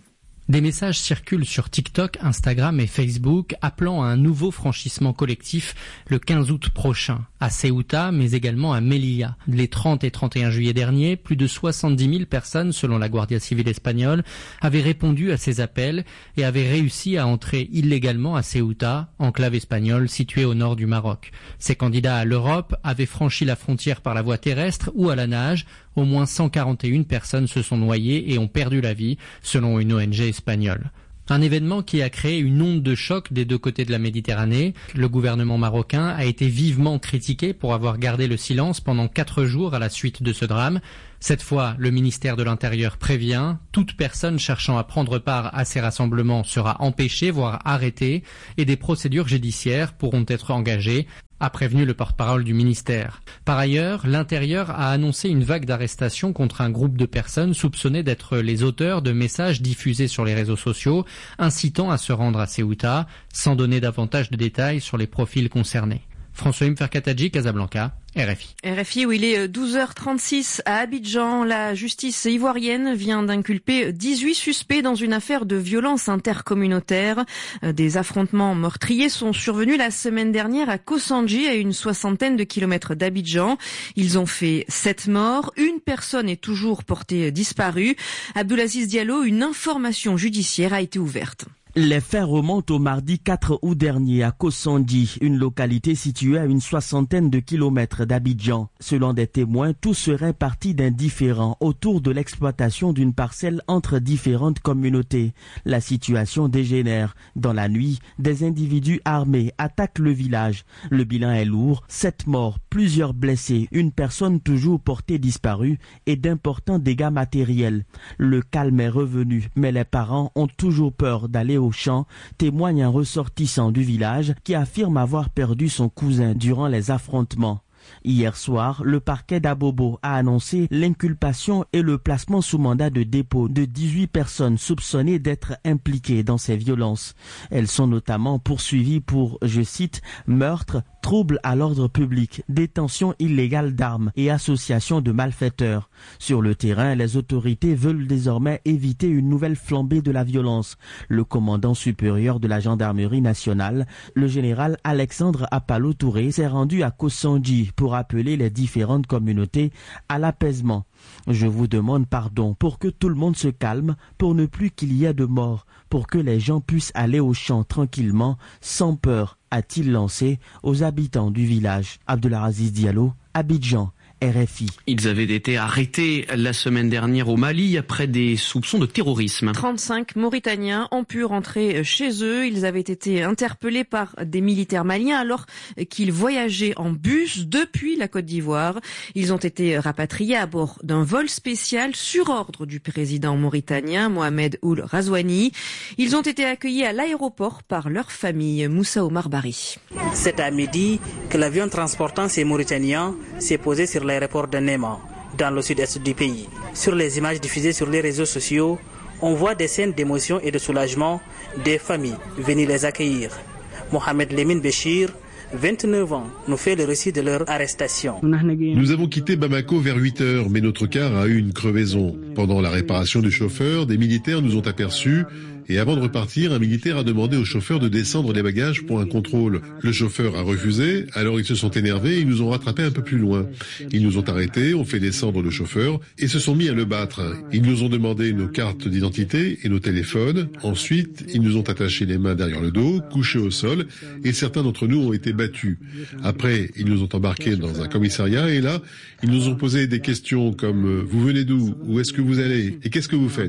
Des messages circulent sur TikTok, Instagram et Facebook appelant à un nouveau franchissement collectif le quinze août prochain, à Ceuta mais également à Melilla. Les trente et trente et un juillet dernier, plus de soixante-dix mille personnes, selon la Guardia Civile espagnole, avaient répondu à ces appels et avaient réussi à entrer illégalement à Ceuta, enclave espagnole située au nord du Maroc. Ces candidats à l'Europe avaient franchi la frontière par la voie terrestre ou à la nage. Au moins cent quarante et une personnes se sont noyées et ont perdu la vie, selon une O N G espagnole. Un événement qui a créé une onde de choc des deux côtés de la Méditerranée. Le gouvernement marocain a été vivement critiqué pour avoir gardé le silence pendant quatre jours à la suite de ce drame. Cette fois, le ministère de l'Intérieur prévient, toute personne cherchant à prendre part à ces rassemblements sera empêchée, voire arrêtée, et des procédures judiciaires pourront être engagées, a prévenu le porte-parole du ministère. Par ailleurs, l'Intérieur a annoncé une vague d'arrestations contre un groupe de personnes soupçonnées d'être les auteurs de messages diffusés sur les réseaux sociaux, incitant à se rendre à Ceuta, sans donner davantage de détails sur les profils concernés. François Mferkatadji, Casablanca, R F I. R F I, où il est douze heures trente-six à Abidjan, la justice ivoirienne vient d'inculper dix-huit suspects dans une affaire de violence intercommunautaire. Des affrontements meurtriers sont survenus la semaine dernière à Kosandji, à une soixantaine de kilomètres d'Abidjan. Ils ont fait sept morts. Une personne est toujours portée disparue. Abdulaziz Diallo, une information judiciaire a été ouverte. Les faits remontent au mardi quatre août dernier à Kosandji, une localité située à une soixantaine de kilomètres d'Abidjan. Selon des témoins, tout serait parti d'un différend autour de l'exploitation d'une parcelle entre différentes communautés. La situation dégénère. Dans la nuit, des individus armés attaquent le village. Le bilan est lourd, sept morts, plusieurs blessés, une personne toujours portée disparue et d'importants dégâts matériels. Le calme est revenu, mais les parents ont toujours peur d'aller au champ, témoigne un ressortissant du village qui affirme avoir perdu son cousin durant les affrontements. Hier soir, le parquet d'Abobo a annoncé l'inculpation et le placement sous mandat de dépôt de dix-huit personnes soupçonnées d'être impliquées dans ces violences. Elles sont notamment poursuivies pour, je cite, meurtre, trouble à l'ordre public, détention illégale d'armes et association de malfaiteurs. Sur le terrain, les autorités veulent désormais éviter une nouvelle flambée de la violence. Le commandant supérieur de la gendarmerie nationale, le général Alexandre Apalo Touré, s'est rendu à Kosandji pour appeler les différentes communautés à l'apaisement. Je vous demande pardon pour que tout le monde se calme, pour ne plus qu'il y ait de morts, pour que les gens puissent aller au champ tranquillement, sans peur, a-t-il lancé aux habitants du village. Abdelaziz Diallo, Abidjan, R F I. Ils avaient été arrêtés la semaine dernière au Mali après des soupçons de terrorisme. trente-cinq Mauritaniens ont pu rentrer chez eux. Ils avaient été interpellés par des militaires maliens alors qu'ils voyageaient en bus depuis la Côte d'Ivoire. Ils ont été rapatriés à bord d'un vol spécial sur ordre du président mauritanien Mohamed Ould Razouani. Ils ont été accueillis à l'aéroport par leur famille. Moussa Omar Bari. C'est à midi que l'avion transportant ces Mauritaniens s'est posé sur l'aéroport de Néma, dans le sud-est du pays. Sur les images diffusées sur les réseaux sociaux, on voit des scènes d'émotion et de soulagement des familles venues les accueillir. Mohamed Lemine Béchir, vingt-neuf ans, nous fait le récit de leur arrestation. Nous avons quitté Bamako vers huit heures, mais notre car a eu une crevaison. Pendant la réparation du chauffeur, des militaires nous ont aperçus. Et avant de repartir, un militaire a demandé au chauffeur de descendre les bagages pour un contrôle. Le chauffeur a refusé, alors ils se sont énervés et ils nous ont rattrapés un peu plus loin. Ils nous ont arrêtés, ont fait descendre le chauffeur et se sont mis à le battre. Ils nous ont demandé nos cartes d'identité et nos téléphones. Ensuite, ils nous ont attaché les mains derrière le dos, couchés au sol et certains d'entre nous ont été battus. Après, ils nous ont embarqués dans un commissariat et là, ils nous ont posé des questions comme « Vous venez d'où ? Où est-ce que vous allez ? Et qu'est-ce que vous faites ?»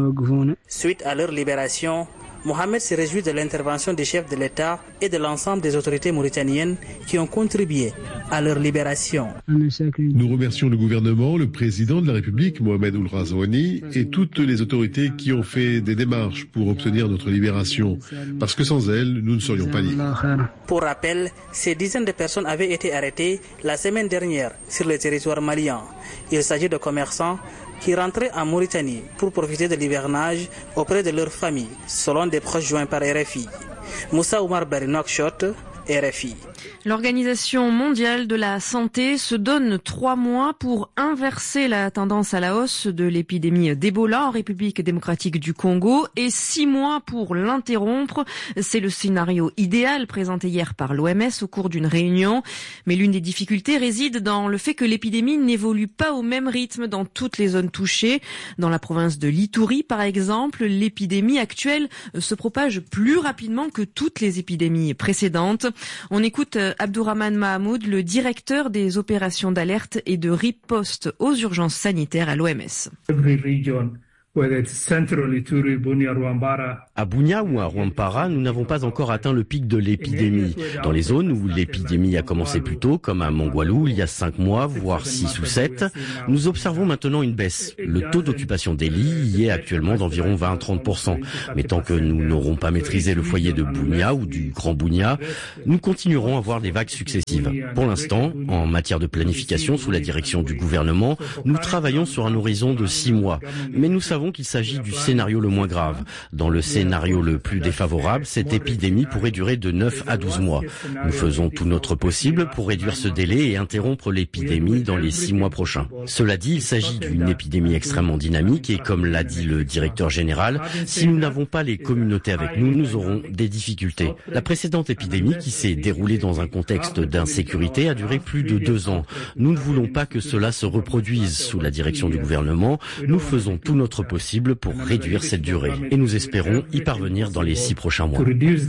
Suite à leur libération, Mohamed se réjouit de l'intervention des chefs de l'État et de l'ensemble des autorités mauritaniennes qui ont contribué à leur libération. Nous remercions le gouvernement, le président de la République, Mohamed Ould Razouani, et toutes les autorités qui ont fait des démarches pour obtenir notre libération, parce que sans elles, nous ne serions pas libres. Pour rappel, ces dizaines de personnes avaient été arrêtées la semaine dernière sur le territoire malien. Il s'agit de commerçants qui rentraient en Mauritanie pour profiter de l'hivernage auprès de leur famille, selon des proches joints par R F I. Moussa Oumar Bari, Nouakchott, R F I. L'Organisation mondiale de la santé se donne trois mois pour inverser la tendance à la hausse de l'épidémie d'Ebola en République démocratique du Congo et six mois pour l'interrompre. C'est le scénario idéal présenté hier par l'O M S au cours d'une réunion. Mais l'une des difficultés réside dans le fait que l'épidémie n'évolue pas au même rythme dans toutes les zones touchées. Dans la province de l'Ituri, par exemple, l'épidémie actuelle se propage plus rapidement que toutes les épidémies précédentes. On écoute Abdourahmane Mahamoud, le directeur des opérations d'alerte et de riposte aux urgences sanitaires à l'O M S. À Bunia ou à Rwampara, nous n'avons pas encore atteint le pic de l'épidémie. Dans les zones où l'épidémie a commencé plus tôt, comme à Mongwalu il y a cinq mois, voire six ou sept, nous observons maintenant une baisse. Le taux d'occupation des lits y est actuellement d'environ vingt à trente pour cent. Mais tant que nous n'aurons pas maîtrisé le foyer de Bunia ou du Grand Bunia, nous continuerons à voir des vagues successives. Pour l'instant, en matière de planification sous la direction du gouvernement, nous travaillons sur un horizon de six mois. Mais nous savons qu'il s'agit du scénario le moins grave. Dans le scénario le plus défavorable, cette épidémie pourrait durer de neuf à douze mois. Nous faisons tout notre possible pour réduire ce délai et interrompre l'épidémie dans les six mois prochains. Cela dit, il s'agit d'une épidémie extrêmement dynamique et comme l'a dit le directeur général, si nous n'avons pas les communautés avec nous, nous aurons des difficultés. La précédente épidémie, qui s'est déroulée dans un contexte d'insécurité, a duré plus de deux ans. Nous ne voulons pas que cela se reproduise sous la direction du gouvernement. Nous faisons tout notre possible pour réduire cette durée et nous espérons y parvenir dans les six prochains mois.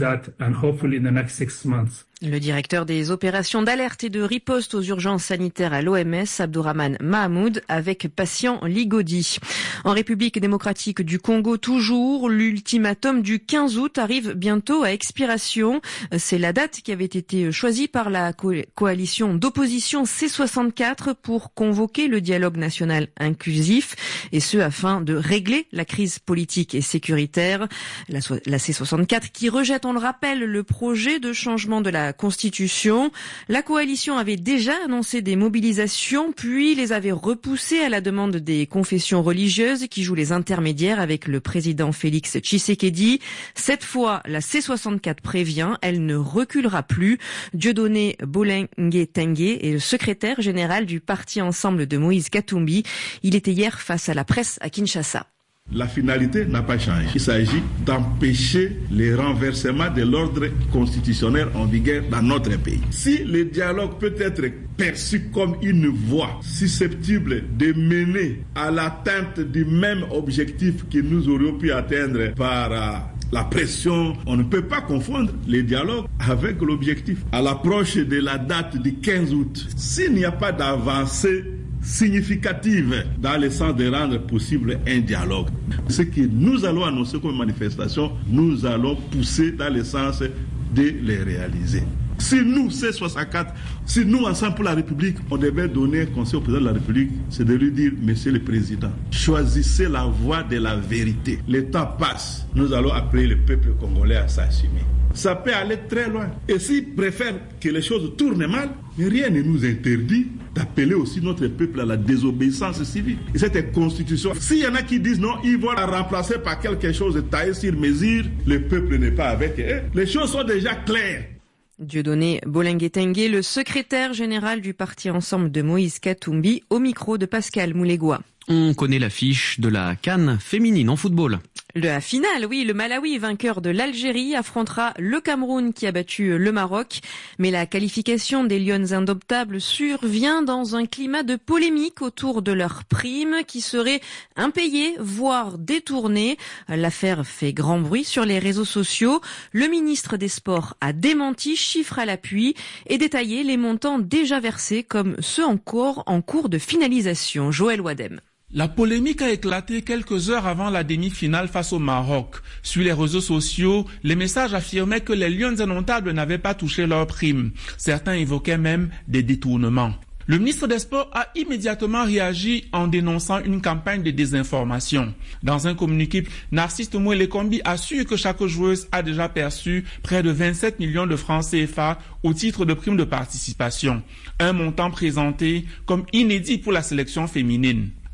Le directeur des opérations d'alerte et de riposte aux urgences sanitaires à l'O M S, Abdourahmane Mahamoud, avec Patient Ligodi. En République démocratique du Congo toujours, l'ultimatum du quinze août arrive bientôt à expiration. C'est la date qui avait été choisie par la co- coalition d'opposition C soixante-quatre pour convoquer le dialogue national inclusif, et ce afin de régler la crise politique et sécuritaire. La, so- la C soixante-quatre qui rejette, on le rappelle, le projet de changement de la Constitution. La coalition avait déjà annoncé des mobilisations, puis les avait repoussées à la demande des confessions religieuses qui jouent les intermédiaires avec le président Félix Tshisekedi. Cette fois, la C soixante-quatre prévient, elle ne reculera plus. Dieudonné Bolenge Tengue est le secrétaire général du parti Ensemble de Moïse Katumbi. Il était hier face à la presse à Kinshasa. La finalité n'a pas changé. Il s'agit d'empêcher les renversements de l'ordre constitutionnel en vigueur dans notre pays. Si le dialogue peut être perçu comme une voie susceptible de mener à l'atteinte du même objectif que nous aurions pu atteindre par euh, la pression, on ne peut pas confondre les dialogues avec l'objectif. À l'approche de la date du quinze août, s'il n'y a pas d'avancée significative dans le sens de rendre possible un dialogue. Ce que nous allons annoncer comme manifestation, nous allons pousser dans le sens de les réaliser. Si nous, C soixante-quatre, si nous, Ensemble pour la République, on devait donner un conseil au président de la République, c'est de lui dire, Monsieur le Président, choisissez la voie de la vérité. Le temps passe, nous allons appeler le peuple congolais à s'assumer. Ça peut aller très loin. Et s'ils préfèrent que les choses tournent mal, rien ne nous interdit d'appeler aussi notre peuple à la désobéissance civile. Et cette constitution, s'il y en a qui disent non, ils vont la remplacer par quelque chose de taillé sur mesure, le peuple n'est pas avec eux. Les choses sont déjà claires. Dieudonné Bolenge Tengue, le secrétaire général du parti Ensemble de Moïse Katumbi, au micro de Pascal Moulégois. On connaît l'affiche de la CAN féminine en football. La finale, oui, le Malawi, vainqueur de l'Algérie, affrontera le Cameroun qui a battu le Maroc. Mais la qualification des Lions indomptables survient dans un climat de polémique autour de leur prime qui serait impayée, voire détournée. L'affaire fait grand bruit sur les réseaux sociaux. Le ministre des Sports a démenti, chiffres à l'appui, et détaillé les montants déjà versés comme ceux en cours, en cours de finalisation. Joël Wadem. La polémique a éclaté quelques heures avant la demi-finale face au Maroc. Sur les réseaux sociaux, les messages affirmaient que les Lions indomptables n'avaient pas touché leur prime. Certains évoquaient même des détournements. Le ministre des Sports a immédiatement réagi en dénonçant une campagne de désinformation. Dans un communiqué, Narcisse Toumoué-Lekombi assure que chaque joueuse a déjà perçu près de vingt-sept millions de francs C F A au titre de prime de participation. Un montant présenté comme inédit pour la sélection féminine.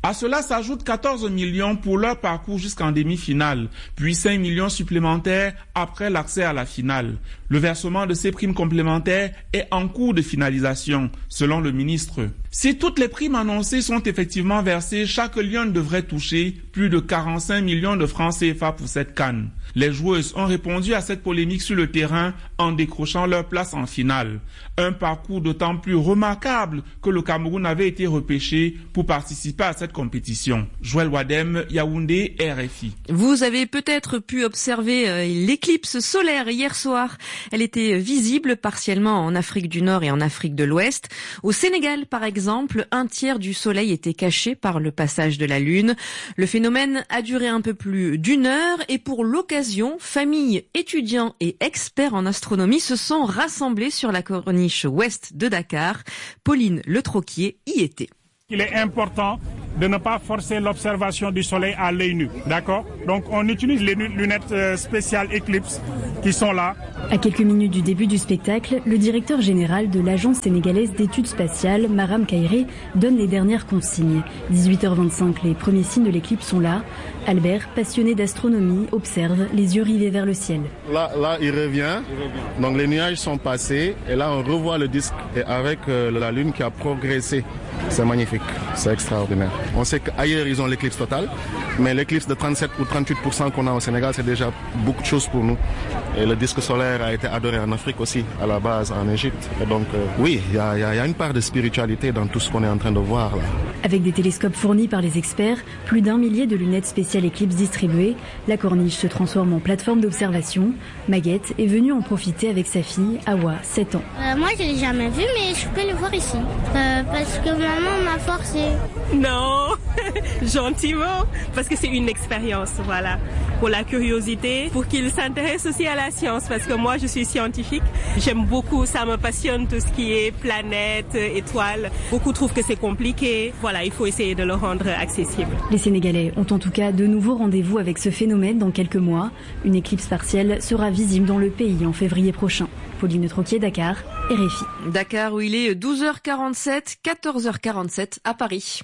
À cela s'ajoutent quatorze millions pour leur parcours jusqu'en demi-finale, puis cinq millions supplémentaires après l'accès à la finale. Le versement de ces primes complémentaires est en cours de finalisation, selon le ministre. Si toutes les primes annoncées sont effectivement versées, chaque lion devrait toucher plus de quarante-cinq millions de francs C F A pour cette CAN. Les joueuses ont répondu à cette polémique sur le terrain en décrochant leur place en finale. Un parcours d'autant plus remarquable que le Cameroun avait été repêché pour participer à cette compétition. Joël Wadem, Yaoundé, R F I. Vous avez peut-être pu observer euh, l'éclipse solaire hier soir. Elle était visible partiellement en Afrique du Nord et en Afrique de l'Ouest. Au Sénégal, par exemple, un tiers du soleil était caché par le passage de la Lune. Le phénomène a duré un peu plus d'une heure et pour l'occasion, familles, étudiants et experts en astronomie se sont rassemblés sur la corniche ouest de Dakar. Pauline Le Troquier y était. Il est important de ne pas forcer l'observation du soleil à l'œil nu, d'accord? Donc on utilise les lunettes spéciales Eclipse qui sont là. À quelques minutes du début du spectacle, le directeur général de l'Agence sénégalaise d'études spatiales, Maram Kairé, donne les dernières consignes. dix-huit heures vingt-cinq, les premiers signes de l'éclipse sont là. Albert, passionné d'astronomie, observe, les yeux rivés vers le ciel. Là, là, il revient. Donc les nuages sont passés et là on revoit le disque et avec euh, la Lune qui a progressé. C'est magnifique, c'est extraordinaire. On sait qu'ailleurs ils ont l'éclipse totale, mais l'éclipse de trente-sept ou trente-huit pour cent qu'on a au Sénégal, c'est déjà beaucoup de choses pour nous. Et le disque solaire a été adoré en Afrique aussi, à la base en Égypte. Et donc euh, oui, il y, y, y a une part de spiritualité dans tout ce qu'on est en train de voir là. Avec des télescopes fournis par les experts, plus d'un millier de lunettes spéciales Eclipse distribuées, la corniche se transforme en plateforme d'observation. Maguette est venue en profiter avec sa fille, Awa, sept ans. Euh, moi je l'ai jamais vu, mais je peux le voir ici. Euh, parce que maman m'a forcé. Non, gentiment, parce que c'est une expérience, voilà, pour la curiosité, pour qu'il s'intéresse aussi à la science, parce que moi je suis scientifique, j'aime beaucoup, ça me passionne tout ce qui est planètes, étoiles. Beaucoup trouvent que c'est compliqué, voilà, il faut essayer de le rendre accessible. Les Sénégalais ont en tout cas de nouveaux rendez-vous avec ce phénomène dans quelques mois. Une éclipse partielle sera visible dans le pays en février prochain. Pauline Troquier, Dakar, R F I. Dakar où il est douze heures quarante-sept, quatorze heures quarante-sept à Paris.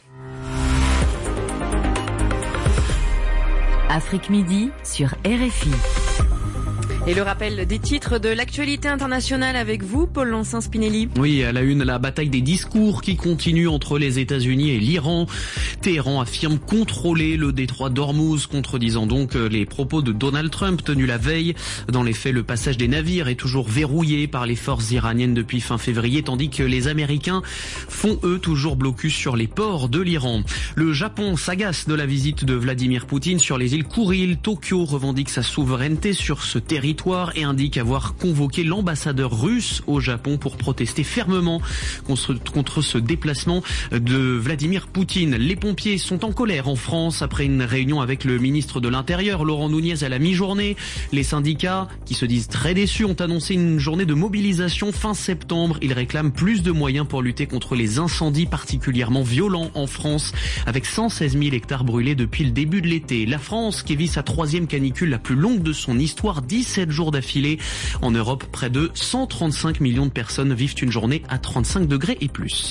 Afrique Midi sur R F I. Et le rappel des titres de l'actualité internationale avec vous, Paul Lancin-Spinelli. Oui, à la une, la bataille des discours qui continue entre les États-Unis et l'Iran. Téhéran affirme contrôler le détroit d'Ormuz, contredisant donc les propos de Donald Trump tenus la veille. Dans les faits, le passage des navires est toujours verrouillé par les forces iraniennes depuis fin février, tandis que les Américains font eux toujours blocus sur les ports de l'Iran. Le Japon s'agace de la visite de Vladimir Poutine sur les îles Kouril. Tokyo revendique sa souveraineté sur ce territoire et indique avoir convoqué l'ambassadeur russe au Japon pour protester fermement contre, contre ce déplacement de Vladimir Poutine. Les pompiers sont en colère en France après une réunion avec le ministre de l'Intérieur, Laurent Nunez, à la mi-journée. Les syndicats, qui se disent très déçus, ont annoncé une journée de mobilisation fin septembre. Ils réclament plus de moyens pour lutter contre les incendies particulièrement violents en France, avec cent seize mille hectares brûlés depuis le début de l'été. La France, qui vit sa troisième canicule la plus longue de son histoire, dix-sept jours d'affilée. En Europe, près de cent trente-cinq millions de personnes vivent une journée à trente-cinq degrés et plus.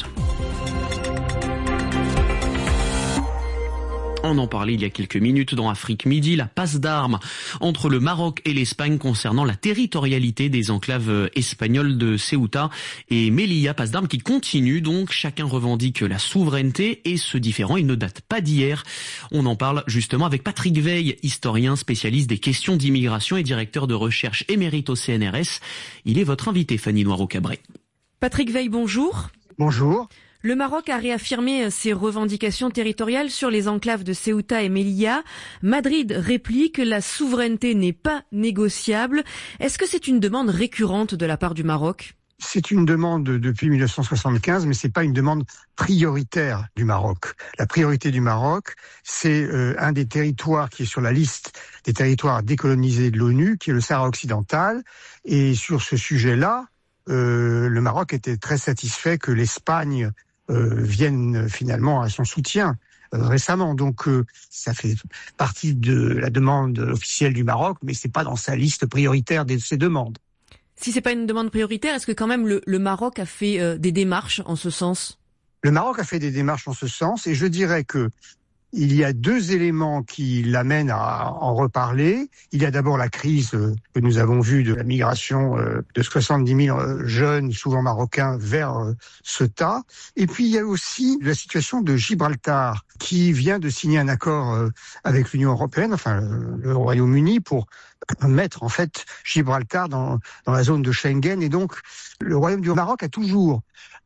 On en parlait il y a quelques minutes dans Afrique Midi, la passe d'armes entre le Maroc et l'Espagne concernant la territorialité des enclaves espagnoles de Ceuta et Melilla, passe d'armes qui continue donc, chacun revendique la souveraineté et ce différend, il ne date pas d'hier. On en parle justement avec Patrick Veil, historien spécialiste des questions d'immigration et directeur de recherche émérite au C N R S. Il est votre invité, Fanny Noiro-Cabré. Patrick Veil, bonjour. Bonjour. Le Maroc a réaffirmé ses revendications territoriales sur les enclaves de Ceuta et Melilla. Madrid réplique, la souveraineté n'est pas négociable. Est-ce que c'est une demande récurrente de la part du Maroc ? C'est une demande depuis mille neuf cent soixante-quinze, mais c'est pas une demande prioritaire du Maroc. La priorité du Maroc, c'est euh, un des territoires qui est sur la liste des territoires décolonisés de l'ONU, qui est le Sahara occidental. Et sur ce sujet-là, euh, le Maroc était très satisfait que l'Espagne Euh, viennent finalement à son soutien euh, récemment. Donc euh, ça fait partie de la demande officielle du Maroc, mais c'est pas dans sa liste prioritaire de ses demandes. Si c'est pas une demande prioritaire, est-ce que quand même le, le Maroc a fait euh, des démarches en ce sens ? Le Maroc a fait des démarches en ce sens et je dirais que il y a deux éléments qui l'amènent à en reparler. Il y a d'abord la crise que nous avons vue de la migration de soixante-dix mille jeunes, souvent marocains, vers Ceuta. Et puis il y a aussi la situation de Gibraltar, qui vient de signer un accord avec l'Union européenne, enfin le Royaume-Uni, pour mettre en fait Gibraltar dans, dans la zone de Schengen. Et donc le Royaume du Maroc a toujours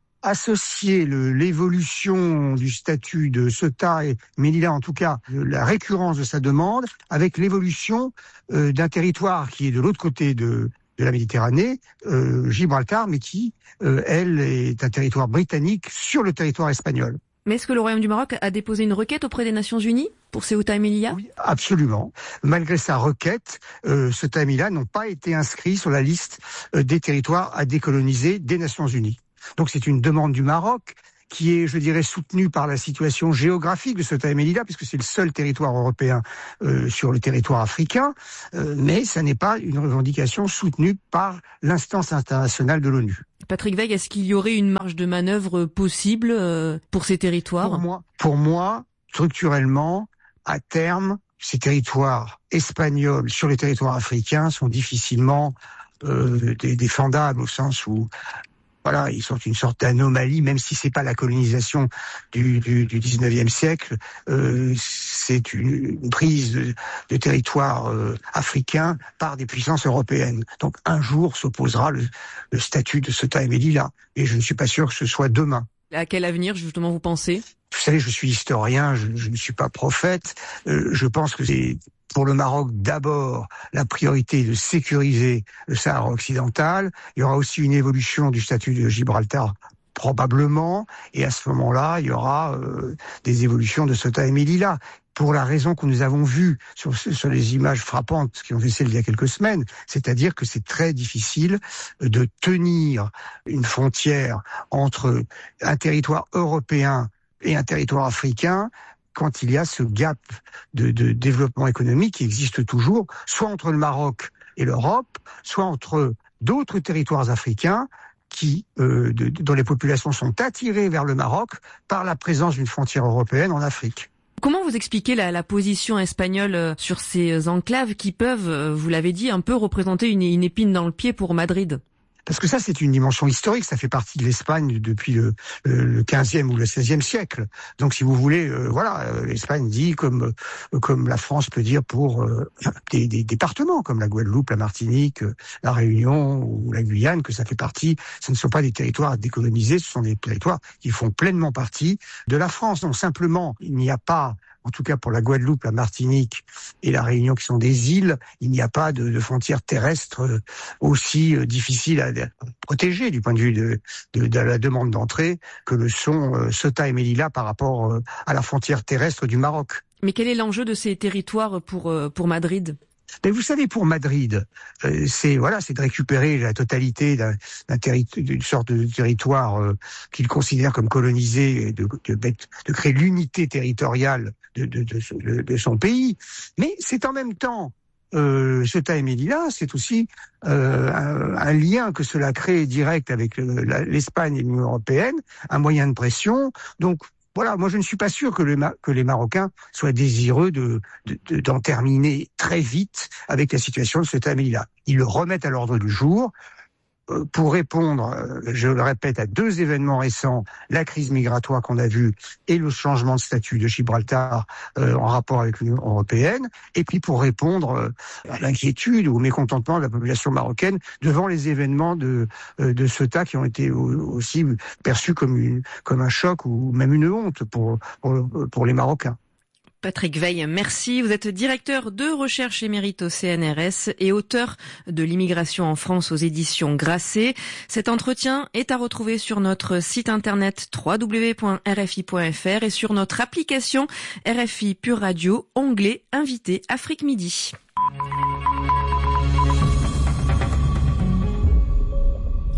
associer le, l'évolution du statut de Ceuta et Melilla, en tout cas la récurrence de sa demande, avec l'évolution euh, d'un territoire qui est de l'autre côté de, de la Méditerranée, euh, Gibraltar, mais qui, euh, elle, est un territoire britannique sur le territoire espagnol. Mais est-ce que le Royaume du Maroc a déposé une requête auprès des Nations Unies pour Ceuta et Melilla ? Oui, absolument. Malgré sa requête, euh, Ceuta et Melilla n'ont pas été inscrits sur la liste euh, des territoires à décoloniser des Nations Unies. Donc c'est une demande du Maroc qui est, je dirais, soutenue par la situation géographique de Ceuta et Melilla, puisque c'est le seul territoire européen euh, sur le territoire africain, euh, mais ça n'est pas une revendication soutenue par l'instance internationale de l'ONU. Patrick Weig, est-ce qu'il y aurait une marge de manœuvre possible euh, pour ces territoires ? Pour moi, pour moi, structurellement, à terme, ces territoires espagnols sur les territoires africains sont difficilement euh, défendables, au sens où voilà, ils sont une sorte d'anomalie, même si c'est pas la colonisation du, du, du dix-neuvième siècle, euh, c'est une, une prise de, de territoire euh, africain par des puissances européennes. Donc un jour s'opposera le, le statut de Ceuta et Melilla, et je ne suis pas sûr que ce soit demain. À quel avenir, justement, vous pensez ? Vous savez, je suis historien, je, je ne suis pas prophète. Euh, je pense que c'est pour le Maroc d'abord la priorité de sécuriser le Sahara occidental. Il y aura aussi une évolution du statut de Gibraltar probablement, et à ce moment-là, il y aura euh, des évolutions de Ceuta et Melilla. Pour la raison que nous avons vue sur, sur les images frappantes qui ont fait celle il y a quelques semaines, c'est-à-dire que c'est très difficile de tenir une frontière entre un territoire européen et un territoire africain quand il y a ce gap de, de développement économique qui existe toujours, soit entre le Maroc et l'Europe, soit entre d'autres territoires africains qui, euh, de, dont les populations sont attirées vers le Maroc par la présence d'une frontière européenne en Afrique. Comment vous expliquez la, la position espagnole sur ces enclaves qui peuvent, vous l'avez dit, un peu représenter une, une épine dans le pied pour Madrid ? Parce que ça, c'est une dimension historique, ça fait partie de l'Espagne depuis le, le quinzième ou le seizième siècle. Donc, si vous voulez, euh, voilà, euh, l'Espagne dit, comme euh, comme la France peut dire pour euh, des, des départements comme la Guadeloupe, la Martinique, euh, la Réunion ou la Guyane, que ça fait partie, ce ne sont pas des territoires à décoloniser, ce sont des territoires qui font pleinement partie de la France. Donc, simplement, il n'y a pas, en tout cas pour la Guadeloupe, la Martinique et la Réunion qui sont des îles, il n'y a pas de, de frontières terrestres aussi difficiles à protéger du point de vue de, de, de la demande d'entrée que le sont euh, Ceuta et Melilla par rapport euh, à la frontière terrestre du Maroc. Mais quel est l'enjeu de ces territoires pour, euh, pour Madrid ? Mais vous savez, pour Madrid, euh, c'est voilà, c'est de récupérer la totalité d'un, d'un terri- d'une sorte de territoire euh, qu'il considère comme colonisé, et de, de, de créer l'unité territoriale de, de, de, de, de son pays. Mais c'est en même temps, euh, Ceuta et Melilla, c'est aussi euh, un, un lien que cela crée direct avec le, la, l'Espagne et l'Union européenne, un moyen de pression. Donc voilà, moi je ne suis pas sûr que, le, que les Marocains soient désireux de, de, de, d'en terminer très vite avec la situation de Ceuta et Melilla. Ils le remettent à l'ordre du jour euh, pour répondre, euh, je le répète, à deux événements récents, la crise migratoire qu'on a vue et le changement de statut de Gibraltar euh, en rapport avec l'Union européenne, et puis pour répondre euh, à l'inquiétude ou au mécontentement de la population marocaine devant les événements de, euh, de Ceuta qui ont été aussi perçus comme, une, comme un choc ou même une honte pour, pour, pour les Marocains. Patrick Weig, merci. Vous êtes directeur de recherche émérite au C N R S et auteur de l'immigration en France aux éditions Grasset. Cet entretien est à retrouver sur notre site internet w w w point r f i point f r et sur notre application R F I Pure Radio, onglet Invité Afrique Midi.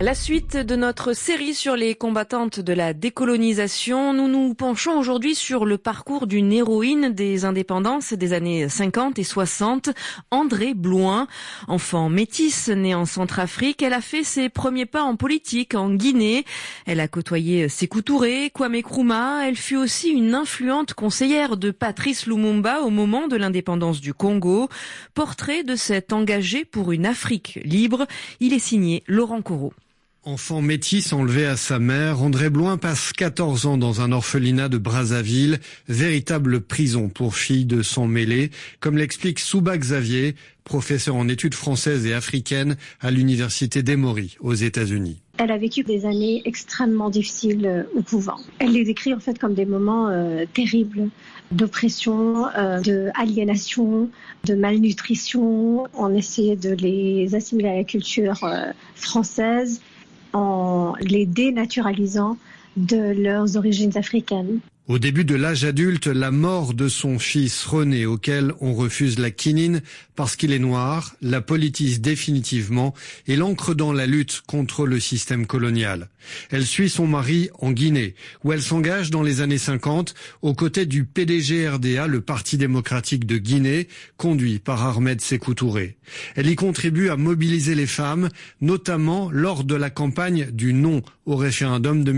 La suite de notre série sur les combattantes de la décolonisation, nous nous penchons aujourd'hui sur le parcours d'une héroïne des indépendances des années cinquante et soixante, Andrée Blouin. Enfant métisse née en Centrafrique, elle a fait ses premiers pas en politique en Guinée. Elle a côtoyé Sékou Touré, Kwame Nkrumah. Elle fut aussi une influente conseillère de Patrice Lumumba au moment de l'indépendance du Congo. Portrait de cet engagé pour une Afrique libre. Il est signé Laurent Corot. Enfant métis enlevé à sa mère, Andrée Blouin passe quatorze ans dans un orphelinat de Brazzaville, véritable prison pour filles de sang mêlé, comme l'explique Souba Xavier, professeur en études françaises et africaines à l'université d'Emory aux États-Unis. Elle a vécu des années extrêmement difficiles euh, au couvent. Elle les décrit en fait comme des moments euh, terribles d'oppression, euh, de aliénation, de malnutrition. On essayait de les assimiler à la culture euh, française en les dénaturalisant de leurs origines africaines. Au début de l'âge adulte, la mort de son fils René, auquel on refuse la quinine parce qu'il est noir, la politise définitivement et l'ancre dans la lutte contre le système colonial. Elle suit son mari en Guinée, où elle s'engage dans les années cinquante aux côtés du P D G R D A, le Parti démocratique de Guinée, conduit par Ahmed Sékou Touré. Elle y contribue à mobiliser les femmes, notamment lors de la campagne du non au référendum de